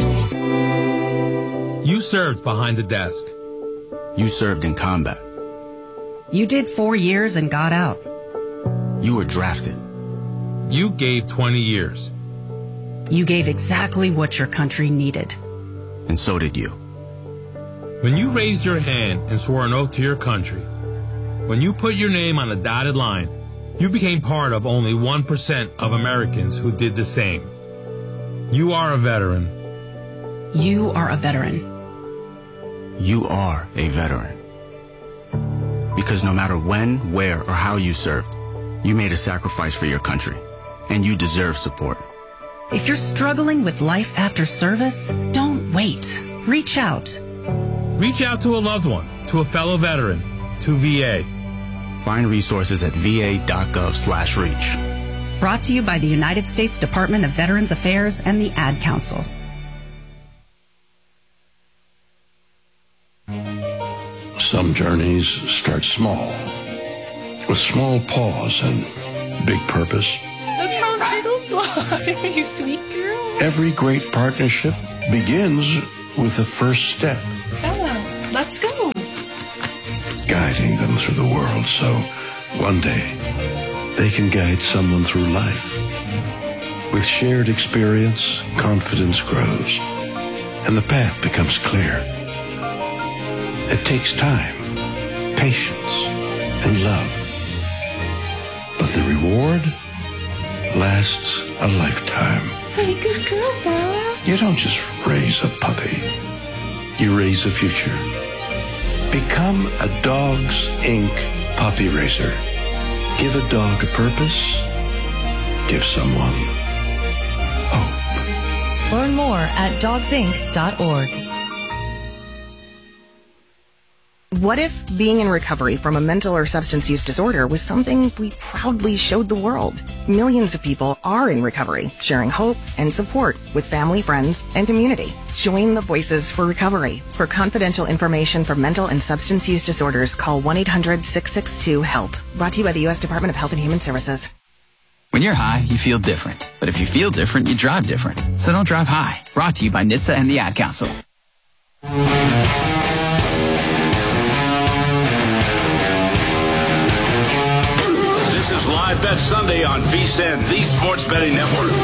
You served behind the desk. You served in combat. You did four years and got out. You were drafted. You gave twenty years. You gave exactly what your country needed. And so did you. When you raised your hand and swore an oath to your country, when you put your name on a dotted line, you became part of only one percent of Americans who did the same. You are a veteran. You are a veteran. You are a veteran. Because no matter when, where, or how you served, you made a sacrifice for your country, and you deserve support. If you're struggling with life after service, don't wait. Reach out. Reach out to a loved one, to a fellow veteran, to V A. Find resources at va.gov slash reach. Brought to you by the United States Department of Veterans Affairs and the Ad Council. Some journeys start small, with small pause and big purpose. That's how Skittles fly, you sweet girl. Every great partnership begins with the first step. Bella, let's go. Guiding them through the world so one day they can guide someone through life. With shared experience, confidence grows, and the path becomes clear. It takes time, patience, and love. But the reward lasts a lifetime. Hey, good girl, Bella. You don't just raise a puppy. You raise a future. Become a Dogs Incorporated puppy raiser. Give a dog a purpose. Give someone hope. Learn more at dogs inc dot org. What if being in recovery from a mental or substance use disorder was something we proudly showed the world? Millions of people are in recovery, sharing hope and support with family, friends, and community. Join the Voices for Recovery. For confidential information for mental and substance use disorders, call one eight hundred six six two HELP. Brought to you by the U S Department of Health and Human Services. When you're high, you feel different. But if you feel different, you drive different. So don't drive high. Brought to you by N H T S A and the Ad Council. This is Live Bet Sunday on V S I N, the Sports Betting Network.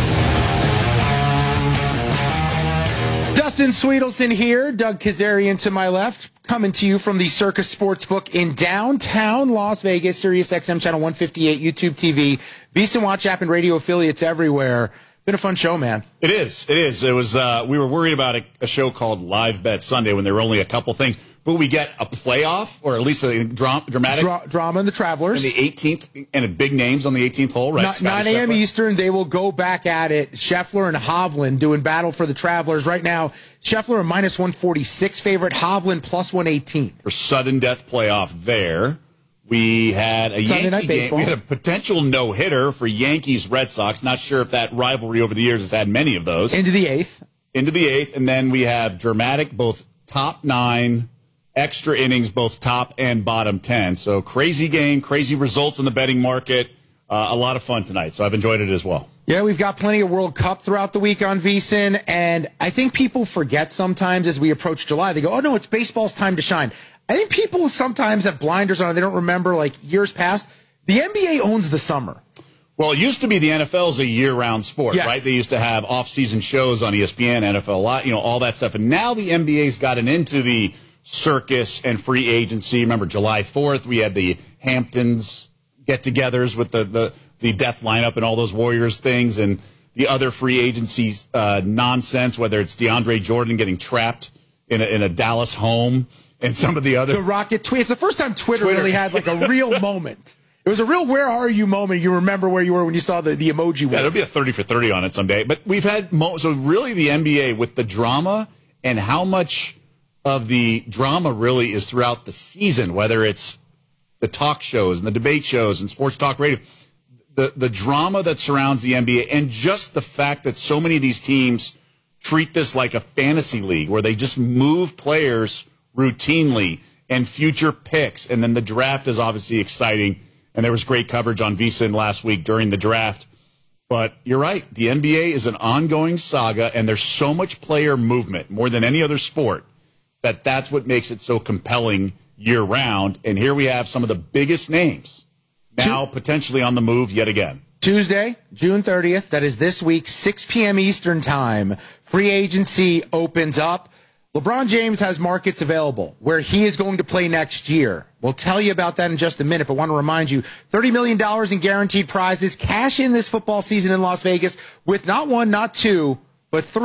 Dustin Sweetelson here, Doug Kazarian to my left, coming to you from the Circus Sportsbook in downtown Las Vegas, Sirius X M Channel one fifty-eight, YouTube T V, V S I N Watch app, and radio affiliates everywhere. Been a fun show, man. It is. It is. It was. Uh, we were worried about a, a show called Live Bet Sunday when there were only a couple things, but we get a playoff or at least a dra- dramatic Dra- drama in the Travelers. In the eighteenth, and big names on the eighteenth hole, right? nine a.m. Eastern, they will go back at it. Scheffler and Hovland doing battle for the Travelers. Right now, Scheffler a minus one forty-six favorite, Hovland plus one eighteen. For sudden death playoff there. We had a Sunday Yankee night game. baseball. We had a potential no-hitter for Yankees-Red Sox. Not sure if that rivalry over the years has had many of those. Into the eighth. Into the eighth. And then we have dramatic, both top nine, extra innings, both top and bottom ten. So crazy game, crazy results in the betting market. Uh, a lot of fun tonight. So I've enjoyed it as well. Yeah, we've got plenty of World Cup throughout the week on V S I N, and I think people forget sometimes as we approach July. They go, oh, no, it's baseball's time to shine. I think people sometimes have blinders on. They don't remember, like, years past. The N B A owns the summer. Well, it used to be the N F L's a year-round sport, yes. right? They used to have off-season shows on E S P N, N F L Live, you know, all that stuff. And now the N B A's gotten into the circus and free agency. Remember, July fourth, we had the Hamptons get-togethers with the, the, the death lineup and all those Warriors things, and the other free agency uh, nonsense, whether it's DeAndre Jordan getting trapped in a, in a Dallas home. And some of the other... The Rocket tweet. It's the first time Twitter, Twitter. really had like a real moment. It was a real where are you moment. You remember where you were when you saw the, the emoji. Yeah, there'll be a thirty for thirty on it someday. But we've had... Mo- so really the N B A with the drama and how much of the drama really is throughout the season, whether it's the talk shows and the debate shows and sports talk radio, the, the drama that surrounds the N B A and just the fact that so many of these teams treat this like a fantasy league where they just move players routinely and future picks. And then the draft is obviously exciting. And there was great coverage on V S I N last week during the draft. But you're right. The N B A is an ongoing saga, and there's so much player movement, more than any other sport, that that's what makes it so compelling year-round. And here we have some of the biggest names now potentially on the move yet again. Tuesday, June thirtieth, that is this week, six p.m. Eastern time, free agency opens up. LeBron James has markets available where he is going to play next year. We'll tell you about that in just a minute, but want to remind you, thirty million dollars in guaranteed prizes. Cash in this football season in Las Vegas with not one, not two, but three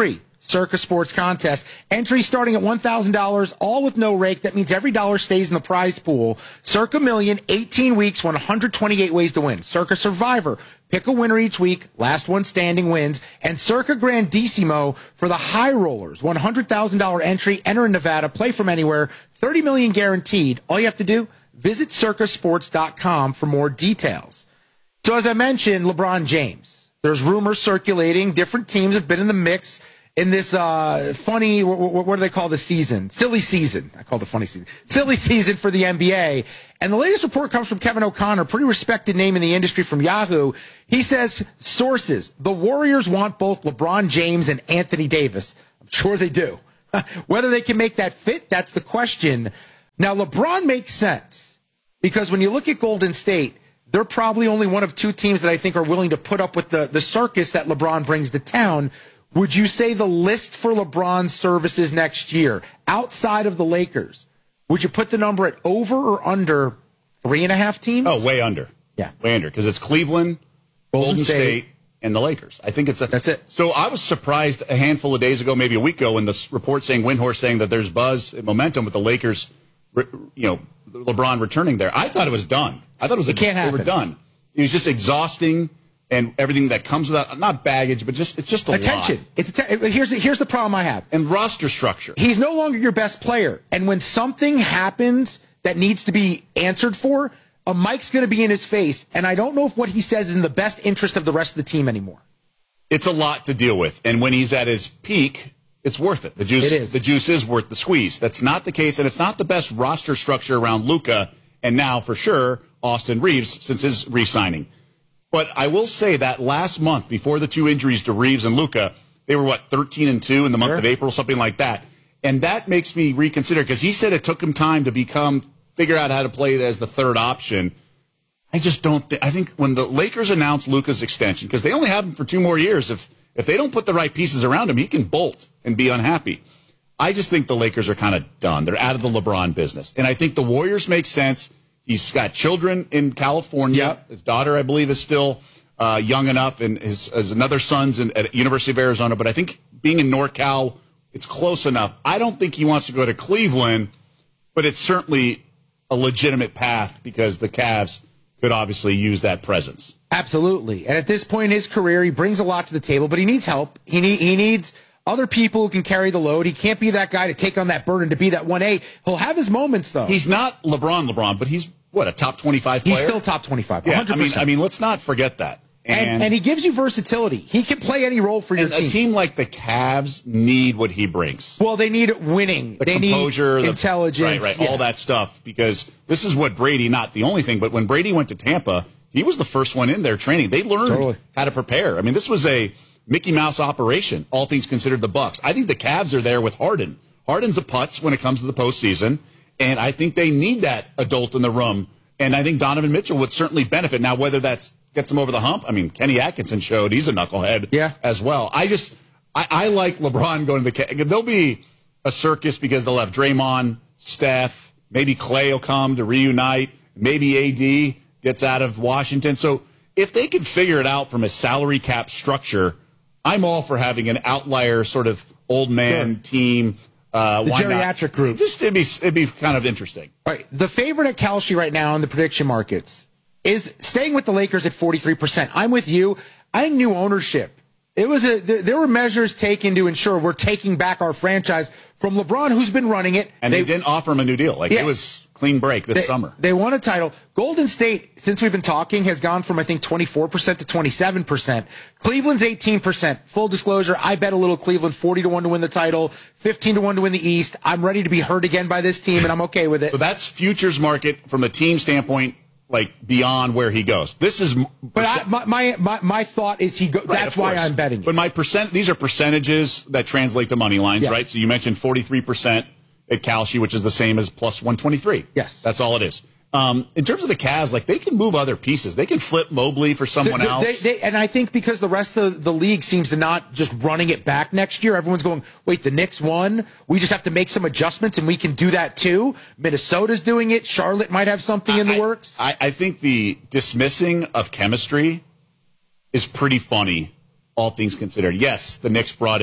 Circa Sports Contest. Entry starting at one thousand dollars, all with no rake. That means every dollar stays in the prize pool. Circa Million, eighteen weeks, one hundred twenty-eight ways to win. Circa Survivor, pick a winner each week, last one standing wins. And Circa Grandissimo for the high rollers, one hundred thousand dollars entry, enter in Nevada, play from anywhere, thirty million dollars guaranteed. All you have to do, visit circa sports dot com for more details. So as I mentioned, LeBron James, there's rumors circulating. Different teams have been in the mix in this uh, funny, what, what, what do they call the season? Silly season. I call it the funny season. Silly season for the N B A. And the latest report comes from Kevin O'Connor, pretty respected name in the industry from Yahoo. He says, sources, the Warriors want both LeBron James and Anthony Davis. I'm sure they do. Whether they can make that fit, that's the question. Now, LeBron makes sense because when you look at Golden State, they're probably only one of two teams that I think are willing to put up with the, the circus that LeBron brings to town. Would you say the list for LeBron's services next year, outside of the Lakers, would you put the number at over or under three and a half teams? Oh, way under. Yeah. Way under, because it's Cleveland, Golden, Golden State, State, and the Lakers. I think it's a, That's it. So I was surprised a handful of days ago, maybe a week ago, when this report saying, Windhorst saying that there's buzz and momentum with the Lakers, you know, LeBron returning there. I thought it was done. I thought it was it a, can't they happen. were done. It was just exhausting. And everything that comes with that, not baggage, but just it's just a attention. lot. It's atten- here's the, here's the problem I have. And roster structure. He's no longer your best player, and when something happens that needs to be answered for, a mic's going to be in his face, and I don't know if what he says is in the best interest of the rest of the team anymore. It's a lot to deal with, and when he's at his peak, it's worth it. The juice, it is. The juice is worth the squeeze. That's not the case, and it's not the best roster structure around Luka, and now for sure Austin Reeves since his re-signing. But I will say that last month, before the two injuries to Reeves and Luka, they were, what, thirteen and two in the month sure. of April, something like that. And that makes me reconsider, because he said it took him time to become, figure out how to play as the third option. I just don't think, I think when the Lakers announced Luka's extension, because they only have him for two more years, if, if they don't put the right pieces around him, he can bolt and be unhappy. I just think the Lakers are kind of done. They're out of the LeBron business. And I think the Warriors make sense. He's got children in California. Yep. His daughter, I believe, is still uh, young enough, and his, his another son's in, at University of Arizona. But I think being in NorCal, it's close enough. I don't think he wants to go to Cleveland, but it's certainly a legitimate path because the Cavs could obviously use that presence. Absolutely. And at this point in his career, he brings a lot to the table, but he needs help. He, need, he needs other people who can carry the load. He can't be that guy to take on that burden, to be that one A. He'll have his moments, though. He's not LeBron LeBron, but he's, what, a top twenty-five player? He's still top twenty-five, yeah, one hundred percent. I mean, I mean, let's not forget that. And, And, and he gives you versatility. He can play any role for your and team. a team like the Cavs need what he brings. Well, they need winning. The they composure, need the, intelligence. right, right, yeah. all that stuff. Because this is what Brady, not the only thing, but when Brady went to Tampa, he was the first one in there training. They learned Totally. how to prepare. I mean, this was a Mickey Mouse operation, all things considered, the Bucks. I think the Cavs are there with Harden. Harden's a putz when it comes to the postseason, and I think they need that adult in the room. And I think Donovan Mitchell would certainly benefit. Now, whether that's gets him over the hump, I mean, Kenny Atkinson showed he's a knucklehead yeah. as well. I just, I, I like LeBron going to the Cavs. There'll be a circus because they'll have Draymond, Steph, maybe Clay will come to reunite, maybe A D gets out of Washington. So if they can figure it out from a salary cap structure, I'm all for having an outlier sort of old man sure. team. Uh, the why geriatric not? group. Just it'd be it'd be kind of interesting. All right, the favorite at Kalshi right now in the prediction markets is staying with the Lakers at forty-three percent. I'm with you. I think new ownership. It was a there were measures taken to ensure we're taking back our franchise from LeBron, who's been running it, and they, they didn't offer him a new deal. Like yeah. it was clean break this they, summer. They won a title. Golden State, since we've been talking, has gone from, I think, twenty-four percent to twenty-seven percent. Cleveland's eighteen percent. Full disclosure, I bet a little Cleveland, forty to one to win the title, fifteen to one to win the East. I'm ready to be hurt again by this team, and I'm okay with it. So that's futures market from a team standpoint, like beyond where he goes. This is, but I, my, my my my thought is he. Go, right, that's why I'm betting it. But my percent, these are percentages that translate to money lines, yes. right? So you mentioned forty-three percent at Kalshi, which is the same as plus one twenty-three. Yes, that's all it is. Um, in terms of the Cavs, like they can move other pieces. They can flip Mobley for someone they, they, else. They, they, and I think because the rest of the league seems to not just running it back next year, everyone's going, wait, the Knicks won. We just have to make some adjustments, and we can do that too. Minnesota's doing it. Charlotte might have something in the I, works. I, I think the dismissing of chemistry is pretty funny, all things considered. Yes, the Knicks brought in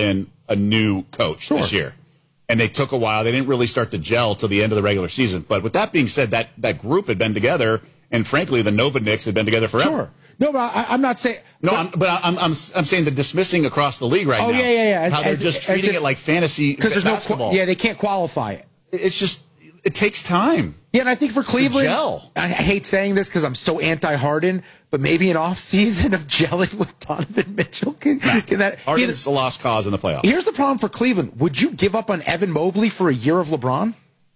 a new coach Sure. this year. And they took a while. They didn't really start to gel till the end of the regular season. But with that being said, that, that group had been together, and frankly, the Nova Knicks had been together forever. Sure. No, but I, I'm not saying. No, I'm, but I'm, I'm I'm saying the dismissing across the league right oh, now. Oh yeah, yeah, yeah. As, how they're as, just as treating if, it like fantasy because there's basketball. no. Qu- yeah, they can't qualify it. It's just it takes time. Yeah, and I think for Cleveland, gel. I hate saying this because I'm so anti-Harden, but maybe an off season of gelling with Donovan Mitchell can, Nah, can that. Harden's a lost cause in the playoffs. Here's the problem for Cleveland: would you give up on Evan Mobley for a year of LeBron?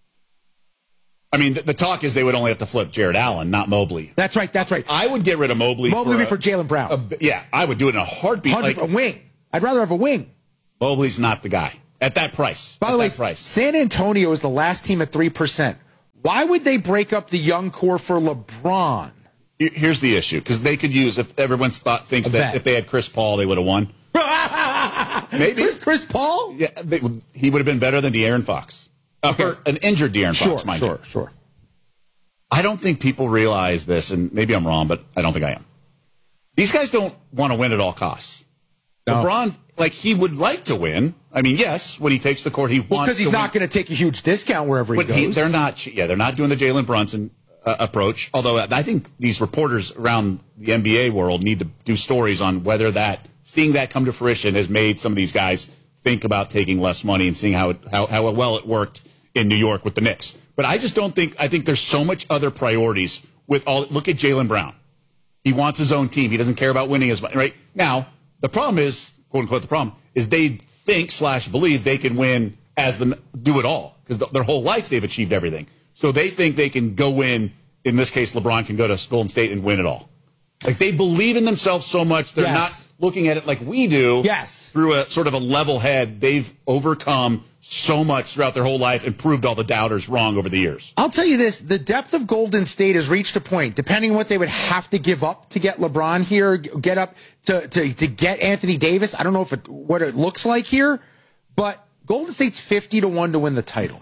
I mean, the, the talk is they would only have to flip Jared Allen, not Mobley. That's right. That's right. I would get rid of Mobley. Mobley for, for Jaylen Brown. A, yeah, I would do it in a heartbeat. Like, a wing. I'd rather have a wing. Mobley's not the guy at that price. By at the way, that price. San Antonio is the last team at three percent. Why would they break up the young core for LeBron? Here's the issue, because they could use, if everyone's thought thinks A that vet. if they had Chris Paul, they would have won. Maybe. Chris Paul? Yeah, they, he would have been better than De'Aaron Fox. Uh, Okay. or an injured De'Aaron Sure, Fox, mind sure, you. sure. I don't think people realize this, and maybe I'm wrong, but I don't think I am. These guys don't want to win at all costs. No. LeBron, like, he would like to win. I mean, yes, when he takes the court, he Well, wants because he's to not win. going to take a huge discount wherever he But goes. he, they're not. Yeah, they're not doing the Jalen Brunson uh, approach. Although I think these reporters around the N B A world need to do stories on whether that seeing that come to fruition has made some of these guys think about taking less money and seeing how it, how how well it worked in New York with the Knicks. But I just don't think. I think there's so much other priorities with all. Look at Jaylen Brown. He wants his own team. He doesn't care about winning as much. Right now, the problem is, quote unquote, the problem is they think slash believe they can win as the do it all because th- their whole life they've achieved everything. So they think they can go win. In this case, LeBron can go to Golden State and win it all. Like they believe in themselves so much they're Yes. not looking at it like we do. Yes. Through a sort of a level head, they've overcome so much throughout their whole life and proved all the doubters wrong over the years. I'll tell you this, the depth of Golden State has reached a point, depending on what they would have to give up to get LeBron here, get up to, to, to get Anthony Davis. I don't know if it, what it looks like here, but Golden State's fifty to one to win the title.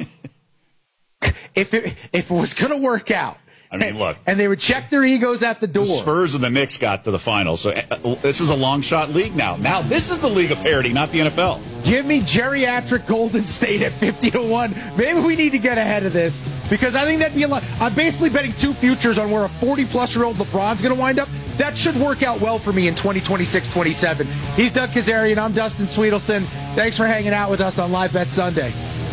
if it, if it was going to work out. I mean, look. And they would check their egos at the door. The Spurs and the Knicks got to the finals. So uh, this is a long shot league now. Now this is the league of parity, not the N F L. Give me geriatric Golden State at fifty to one. Maybe we need to get ahead of this because I think that'd be a lot. I'm basically betting two futures on where a forty-plus-year-old LeBron's going to wind up. That should work out well for me in twenty twenty-six twenty-seven. He's Doug Kazarian. I'm Dustin Sweetelson. Thanks for hanging out with us on Live Bet Sunday.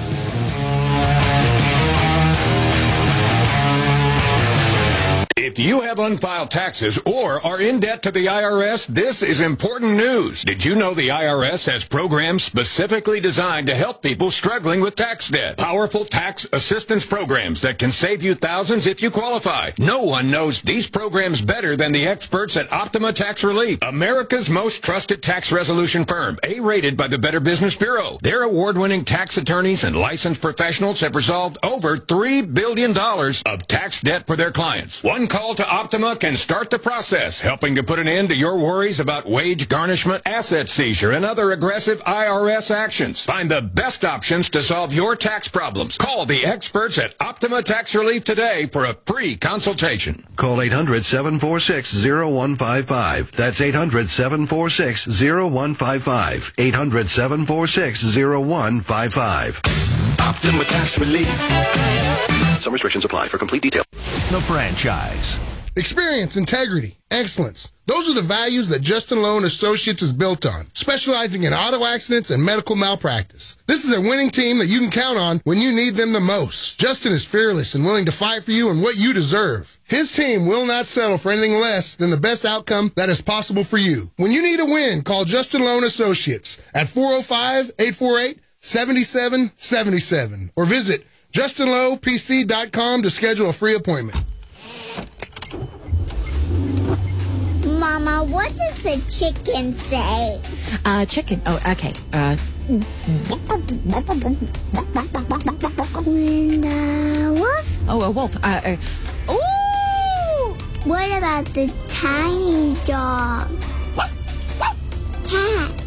If you have unfiled taxes or are in debt to the I R S, this is important news. Did you know the I R S has programs specifically designed to help people struggling with tax debt? Powerful tax assistance programs that can save you thousands if you qualify. No one knows these programs better than the experts at Optima Tax Relief, America's most trusted tax resolution firm, A-rated by the Better Business Bureau. Their award-winning tax attorneys and licensed professionals have resolved over three billion dollars of tax debt for their clients. One call to Optima can start the process, helping to put an end to your worries about wage garnishment, asset seizure, and other aggressive I R S actions. Find the best options to solve your tax problems. Call the experts at Optima Tax Relief today for a free consultation. Call eight hundred, seven four six, zero one five five. That's eight hundred, seven four six, zero one five five. eight hundred, seven four six, zero one five five. Optima Tax Relief. Some restrictions apply. For complete detail. The Franchise. Experience, integrity, excellence. Those are the values that Justin Lowe and Associates is built on, specializing in auto accidents and medical malpractice. This is a winning team that you can count on when you need them the most. Justin is fearless and willing to fight for you and what you deserve. His team will not settle for anything less than the best outcome that is possible for you. When you need a win, call Justin Lowe and Associates at four oh five, eight four eight, seven seven seven seven or visit justin lowe p c dot com to schedule a free appointment. Mama, what does the chicken say? Uh, chicken. Oh, okay. Uh. And uh, wolf? Oh, a wolf. Uh, uh, ooh! What about the tiny dog? Cat?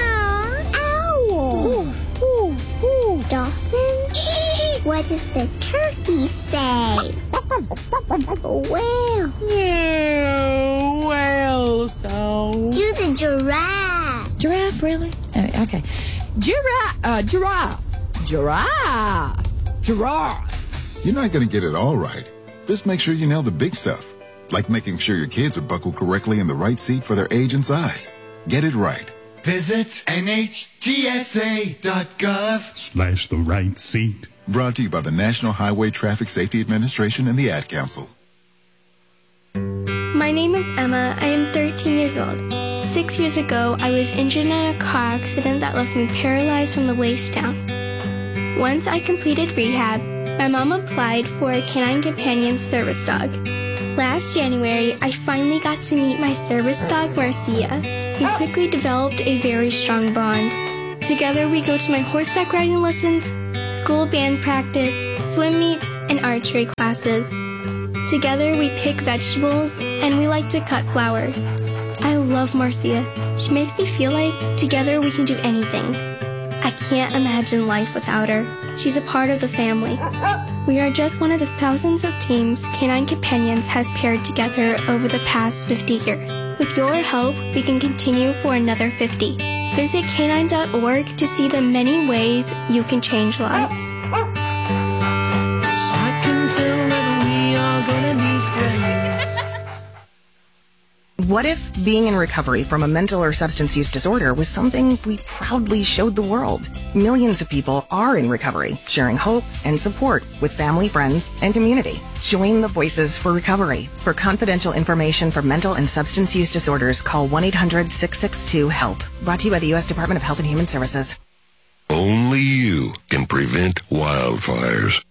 Owl? Ooh, ooh, ooh. Dolphin? What does the turkey say? Whale? Yeah, well, so. Do the giraffe. Giraffe, really? Uh, okay. Giraffe. Uh, giraffe. Giraffe. Giraffe. You're not going to get it all right. Just make sure you nail the big stuff, like making sure your kids are buckled correctly in the right seat for their age and size. Get it right. Visit N H T S A dot gov Slash the right seat. Brought to you by the National Highway Traffic Safety Administration and the Ad Council. My name is Emma. I am thirteen years old. Six years ago, I was injured in a car accident that left me paralyzed from the waist down. Once I completed rehab, my mom applied for a Canine Companion service dog. Last January, I finally got to meet my service dog, Marcia. We quickly developed a very strong bond. Together, we go to my horseback riding lessons, school band practice, swim meets, and archery classes. Together, we pick vegetables, and we like to cut flowers. I love Marcia. She makes me feel like together we can do anything. I can't imagine life without her. She's a part of the family. We are just one of the thousands of teams Canine Companions has paired together over the past fifty years. With your help, we can continue for another fifty. Visit canine dot org to see the many ways you can change lives. I can tell that we are gonna be friends. What if being in recovery from a mental or substance use disorder was something we proudly showed the world? Millions of people are in recovery, sharing hope and support with family, friends, and community. Join the Voices for Recovery. For confidential information for mental and substance use disorders, call one eight hundred six six two HELP. Brought to you by the U S Department of Health and Human Services. Only you can prevent wildfires.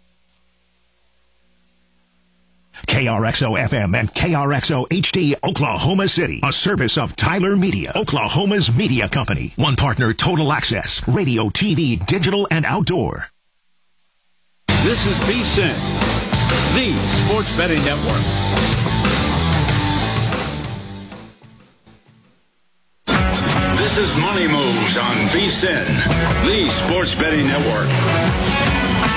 K R X O F M and K R X O H D Oklahoma City, a service of Tyler Media, Oklahoma's media company. One partner, Total Access, radio, T V, digital, and outdoor. This is V S I N, the Sports Betting Network. This is Money Moves on V S I N, the Sports Betting Network.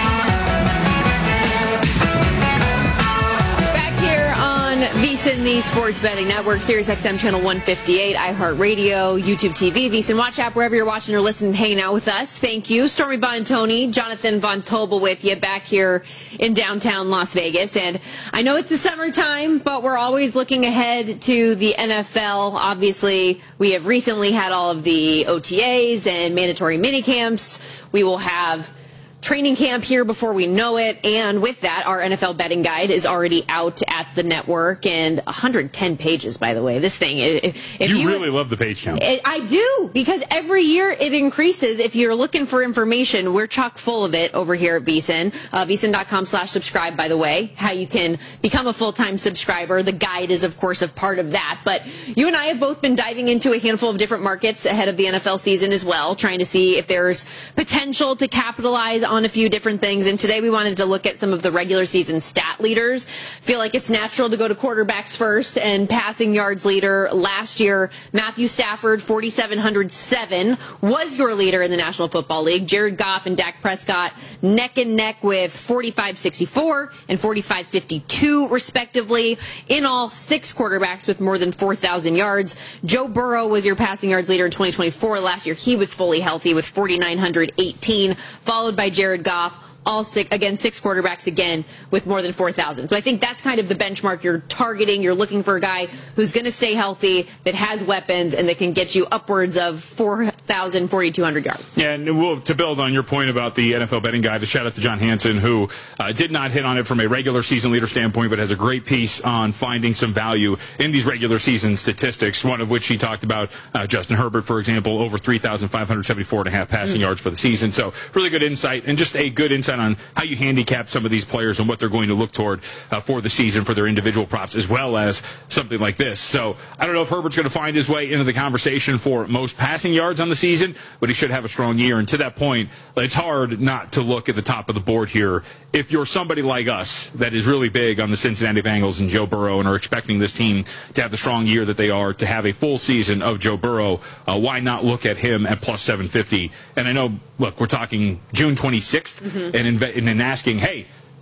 V S I N, the Sports Betting Network, Sirius X M Channel one fifty-eight, iHeartRadio, YouTube T V, V S I N Watch app, wherever you're watching or listening, hanging out with us. Thank you. Stormy Bonantoni, Jonathan Von Tobel with you back here in downtown Las Vegas. And I know it's the summertime, but we're always looking ahead to the N F L. Obviously, we have recently had all of the O T As and mandatory minicamps. We will have training camp here before we know it, and with that, our N F L betting guide is already out at the network, and one hundred ten pages, by the way. This thing, if, if you, you really love the page count. It, I do, because every year it increases. If you're looking for information, we're chock full of it over here at V S I N. Uh, V S I N dot com slash subscribe, by the way, how you can become a full-time subscriber. The guide is, of course, a part of that, but you and I have both been diving into a handful of different markets ahead of the N F L season as well, trying to see if there's potential to capitalize on a few different things. And today we wanted to look at some of the regular season stat leaders. Feel like it's natural to go to quarterbacks first, and passing yards leader last year, Matthew Stafford, four thousand seven hundred seven, was your leader in the National Football League. Jared Goff and Dak Prescott neck and neck with forty-five sixty-four and forty-five fifty-two respectively. In all, six quarterbacks with more than four thousand yards. Joe Burrow was your passing yards leader in twenty twenty-four. Last year he was fully healthy with four thousand nine hundred eighteen, followed by Jared Goff. All six, again, six quarterbacks again with more than four thousand. So I think that's kind of the benchmark you're targeting. You're looking for a guy who's going to stay healthy, that has weapons, and that can get you upwards of four thousand, four thousand two hundred yards. Yeah, and we'll, to build on your point about the N F L betting guide, a shout out to John Hansen, who uh, did not hit on it from a regular season leader standpoint, but has a great piece on finding some value in these regular season statistics, one of which he talked about uh, Justin Herbert, for example, over three thousand five hundred seventy-four and a half passing mm. yards for the season. So really good insight, and just a good insight on how you handicap some of these players and what they're going to look toward uh, for the season for their individual props, as well as something like this. So I don't know if Herbert's going to find his way into the conversation for most passing yards on the season, but he should have a strong year. And to that point, it's hard not to look at the top of the board here. If you're somebody like us that is really big on the Cincinnati Bengals and Joe Burrow and are expecting this team to have the strong year that they are, to have a full season of Joe Burrow, uh, why not look at him at plus seven fifty? And I know, look, we're talking June twenty-sixth, mm-hmm. and, in, and in asking, hey,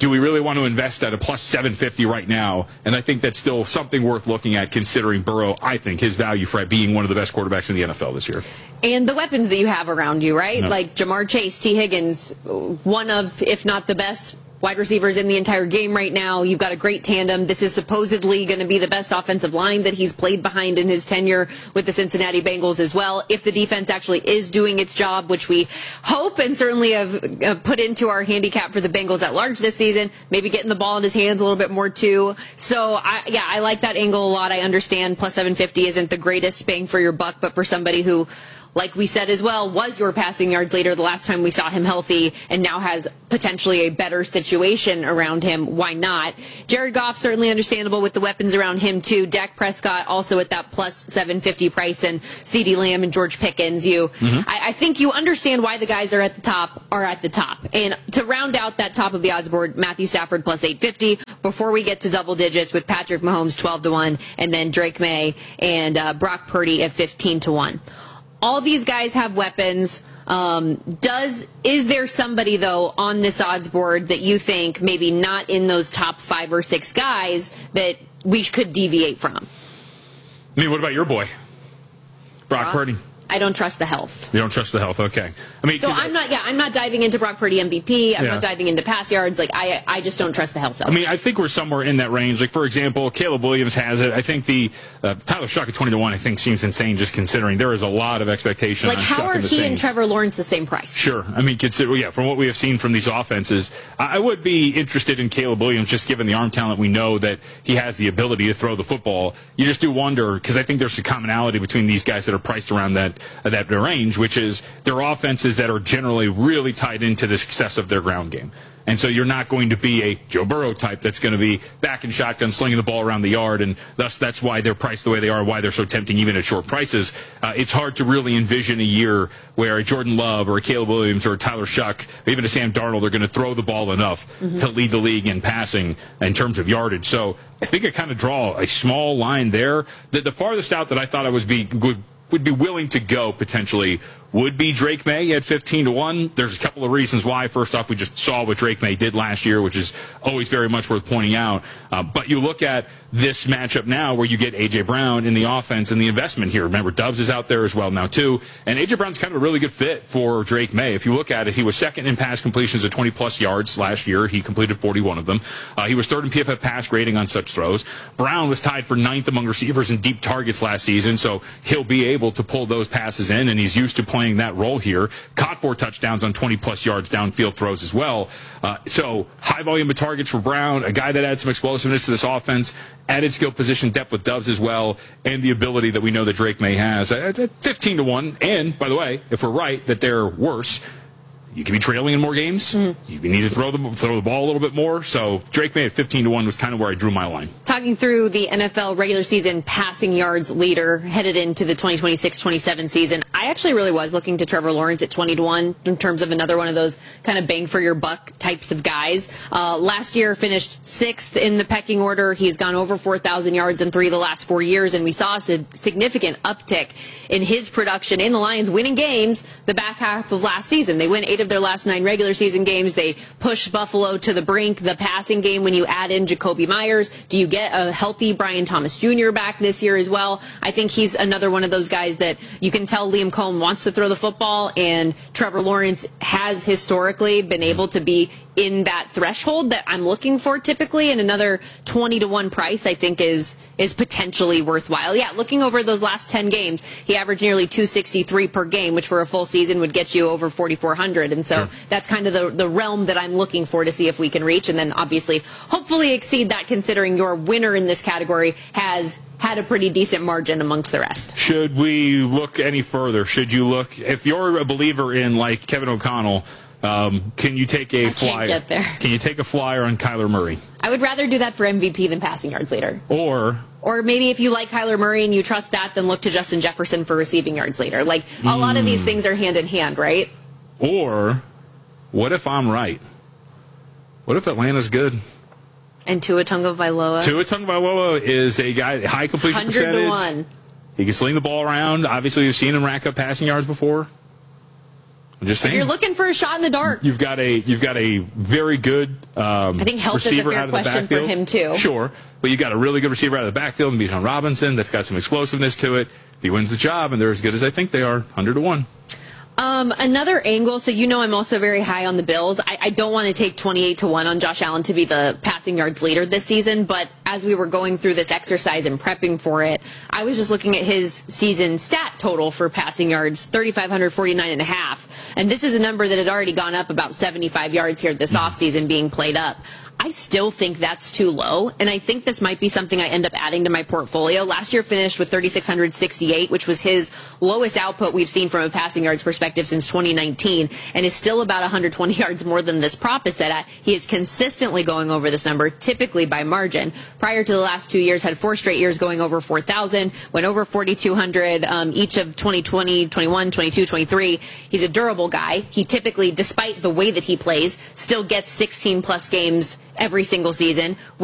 do we really want to invest at a plus seven fifty right now? And I think that's still something worth looking at, considering Burrow, I think, his value for being one of the best quarterbacks in the N F L this year. And the weapons that you have around you, right? No. Like Jamar Chase, T. Higgins, one of, if not the best wide receivers in the entire game right now. You've got a great tandem. This is supposedly going to be the best offensive line that he's played behind in his tenure with the Cincinnati Bengals as well. If the defense actually is doing its job, which we hope and certainly have uh, put into our handicap for the Bengals at large this season, maybe getting the ball in his hands a little bit more too. So, I, yeah, I like that angle a lot. I understand plus seven fifty isn't the greatest bang for your buck, but for somebody who, like we said as well, was your passing yards leader the last time we saw him healthy and now has potentially a better situation around him, why not? Jared Goff, certainly understandable with the weapons around him too. Dak Prescott also at that plus seven fifty price, and CeeDee Lamb and George Pickens. You, mm-hmm. I, I think you understand why the guys are at the top are at the top. And to round out that top of the odds board, Matthew Stafford plus eight fifty before we get to double digits with Patrick Mahomes twelve to one and then Drake May and uh, Brock Purdy at fifteen to one. All these guys have weapons. Um, does is there somebody, though, on this odds board that you think maybe not in those top five or six guys that we could deviate from? I mean, what about your boy, Brock Brock? Purdy? I don't trust the health. You don't trust the health, okay. I mean, so I'm not. Yeah, I'm not diving into Brock Purdy M V P. I'm Yeah. not diving into pass yards. Like I, I just don't trust the health. I mean, I think we're somewhere in that range. Like, for example, Caleb Williams has it. I think the uh, Tyler Shuck at twenty to one, I think, seems insane just considering there is a lot of expectation Like, on how Shuck are and the he and Saints. Trevor Lawrence the same price? Sure. I mean, consider, yeah, from what we have seen from these offenses, I I would be interested in Caleb Williams just given the arm talent. We know that he has the ability to throw the football. You just do wonder, because I think there's a commonality between these guys that are priced around that, uh, that range, which is they're offenses that are generally really tied into the success of their ground game. And so you're not going to be a Joe Burrow type that's going to be back in shotgun, slinging the ball around the yard, and thus that's why they're priced the way they are, why they're so tempting even at short prices. Uh, it's hard to really envision a year where a Jordan Love or a Caleb Williams or a Tyler Shuck or even a Sam Darnold are going to throw the ball enough mm-hmm. to lead the league in passing in terms of yardage. So I think I kind of draw a small line there. The, the farthest out that I thought I was be would, would be willing to go potentially would be Drake May at fifteen to one. There's a couple of reasons why. First off, we just saw what Drake May did last year, which is always very much worth pointing out. Uh, but you look at this matchup now where you get A J. Brown in the offense and the investment here. Remember, Doubs is out there as well now, too. And A J. Brown's kind of a really good fit for Drake May. If you look at it, he was second in pass completions at twenty-plus yards last year. He completed forty-one of them. Uh, he was third in P F F pass grading on such throws. Brown was tied for ninth among receivers in deep targets last season, so he'll be able to pull those passes in, and he's used to playing that role here. Caught four touchdowns on twenty-plus yards downfield throws as well. Uh, so high volume of targets for Brown, a guy that adds some explosiveness to this offense, added skill position depth with Doubs as well, and the ability that we know that Drake May has. At fifteen to one, and by the way, if we're right that they're worse, you can be trailing in more games. Mm-hmm. You need to throw the, throw the ball a little bit more. So Drake May at fifteen to one was kind of where I drew my line. Talking through the N F L regular season passing yards leader headed into the twenty twenty-six twenty-seven season, I actually really was looking to Trevor Lawrence at twenty to one in terms of another one of those kind of bang for your buck types of guys. Uh, last year finished sixth in the pecking order. He's gone over four thousand yards in three of the last four years, and we saw a significant uptick in his production in the Lions winning games the back half of last season. They win eight of their last nine regular season games. They push Buffalo to the brink. The passing game, when you add in Jacoby Myers, do you get a healthy Brian Thomas Junior back this year as well? I think he's another one of those guys that you can tell Liam Cohen wants to throw the football, and Trevor Lawrence has historically been able to be in that threshold that I'm looking for typically, and another twenty to one price I think is is potentially worthwhile. Yeah, looking over those last ten games, he averaged nearly two sixty-three per game, which for a full season would get you over forty-four hundred, and so sure. That's kind of the, the realm that I'm looking for to see if we can reach, and then obviously hopefully exceed that, considering your winner in this category has had a pretty decent margin amongst the rest. Should we look any further? Should you look, if you're a believer in like Kevin O'Connell, Um, can you take a I flyer? Can't get there. Can you take a flyer on Kyler Murray? I would rather do that for M V P than passing yards leader. Or Or maybe if you like Kyler Murray and you trust that, then look to Justin Jefferson for receiving yards later. Like, a mm. lot of these things are hand in hand, right? Or what if I'm right? What if Atlanta's good? And Tua Tagovailoa. Tua Tagovailoa is a guy, high completion percentage. one hundred to one. He can sling the ball around. Obviously, you've seen him rack up passing yards before. I'm just saying. If you're looking for a shot in the dark. You've got a you've got a very good um, I think health is a receiver fair out of the question for backfield. him, too. Sure, but you've got a really good receiver out of the backfield, and Bijan Robinson, that's got some explosiveness to it. If he wins the job, and they're as good as I think they are, one hundred to one. Um, another angle, so you know I'm also very high on the Bills. I, I don't want to take twenty-eight to one on Josh Allen to be the passing yards leader this season, but as we were going through this exercise and prepping for it, I was just looking at his season stat total for passing yards, three thousand five hundred forty-nine and a half. And this is a number that had already gone up about seventy-five yards here this offseason being played up. I still think that's too low, and I think this might be something I end up adding to my portfolio. Last year finished with three thousand six hundred sixty-eight, which was his lowest output we've seen from a passing yards perspective since twenty nineteen, and is still about one hundred twenty yards more than this prop is set at. He is consistently going over this number, typically by margin. Prior to the last two years, had four straight years going over four thousand, went over forty-two hundred um, each of twenty twenty, twenty-one, twenty-two, twenty-three. He's a durable guy. He typically, despite the way that he plays, still gets sixteen plus games every single season.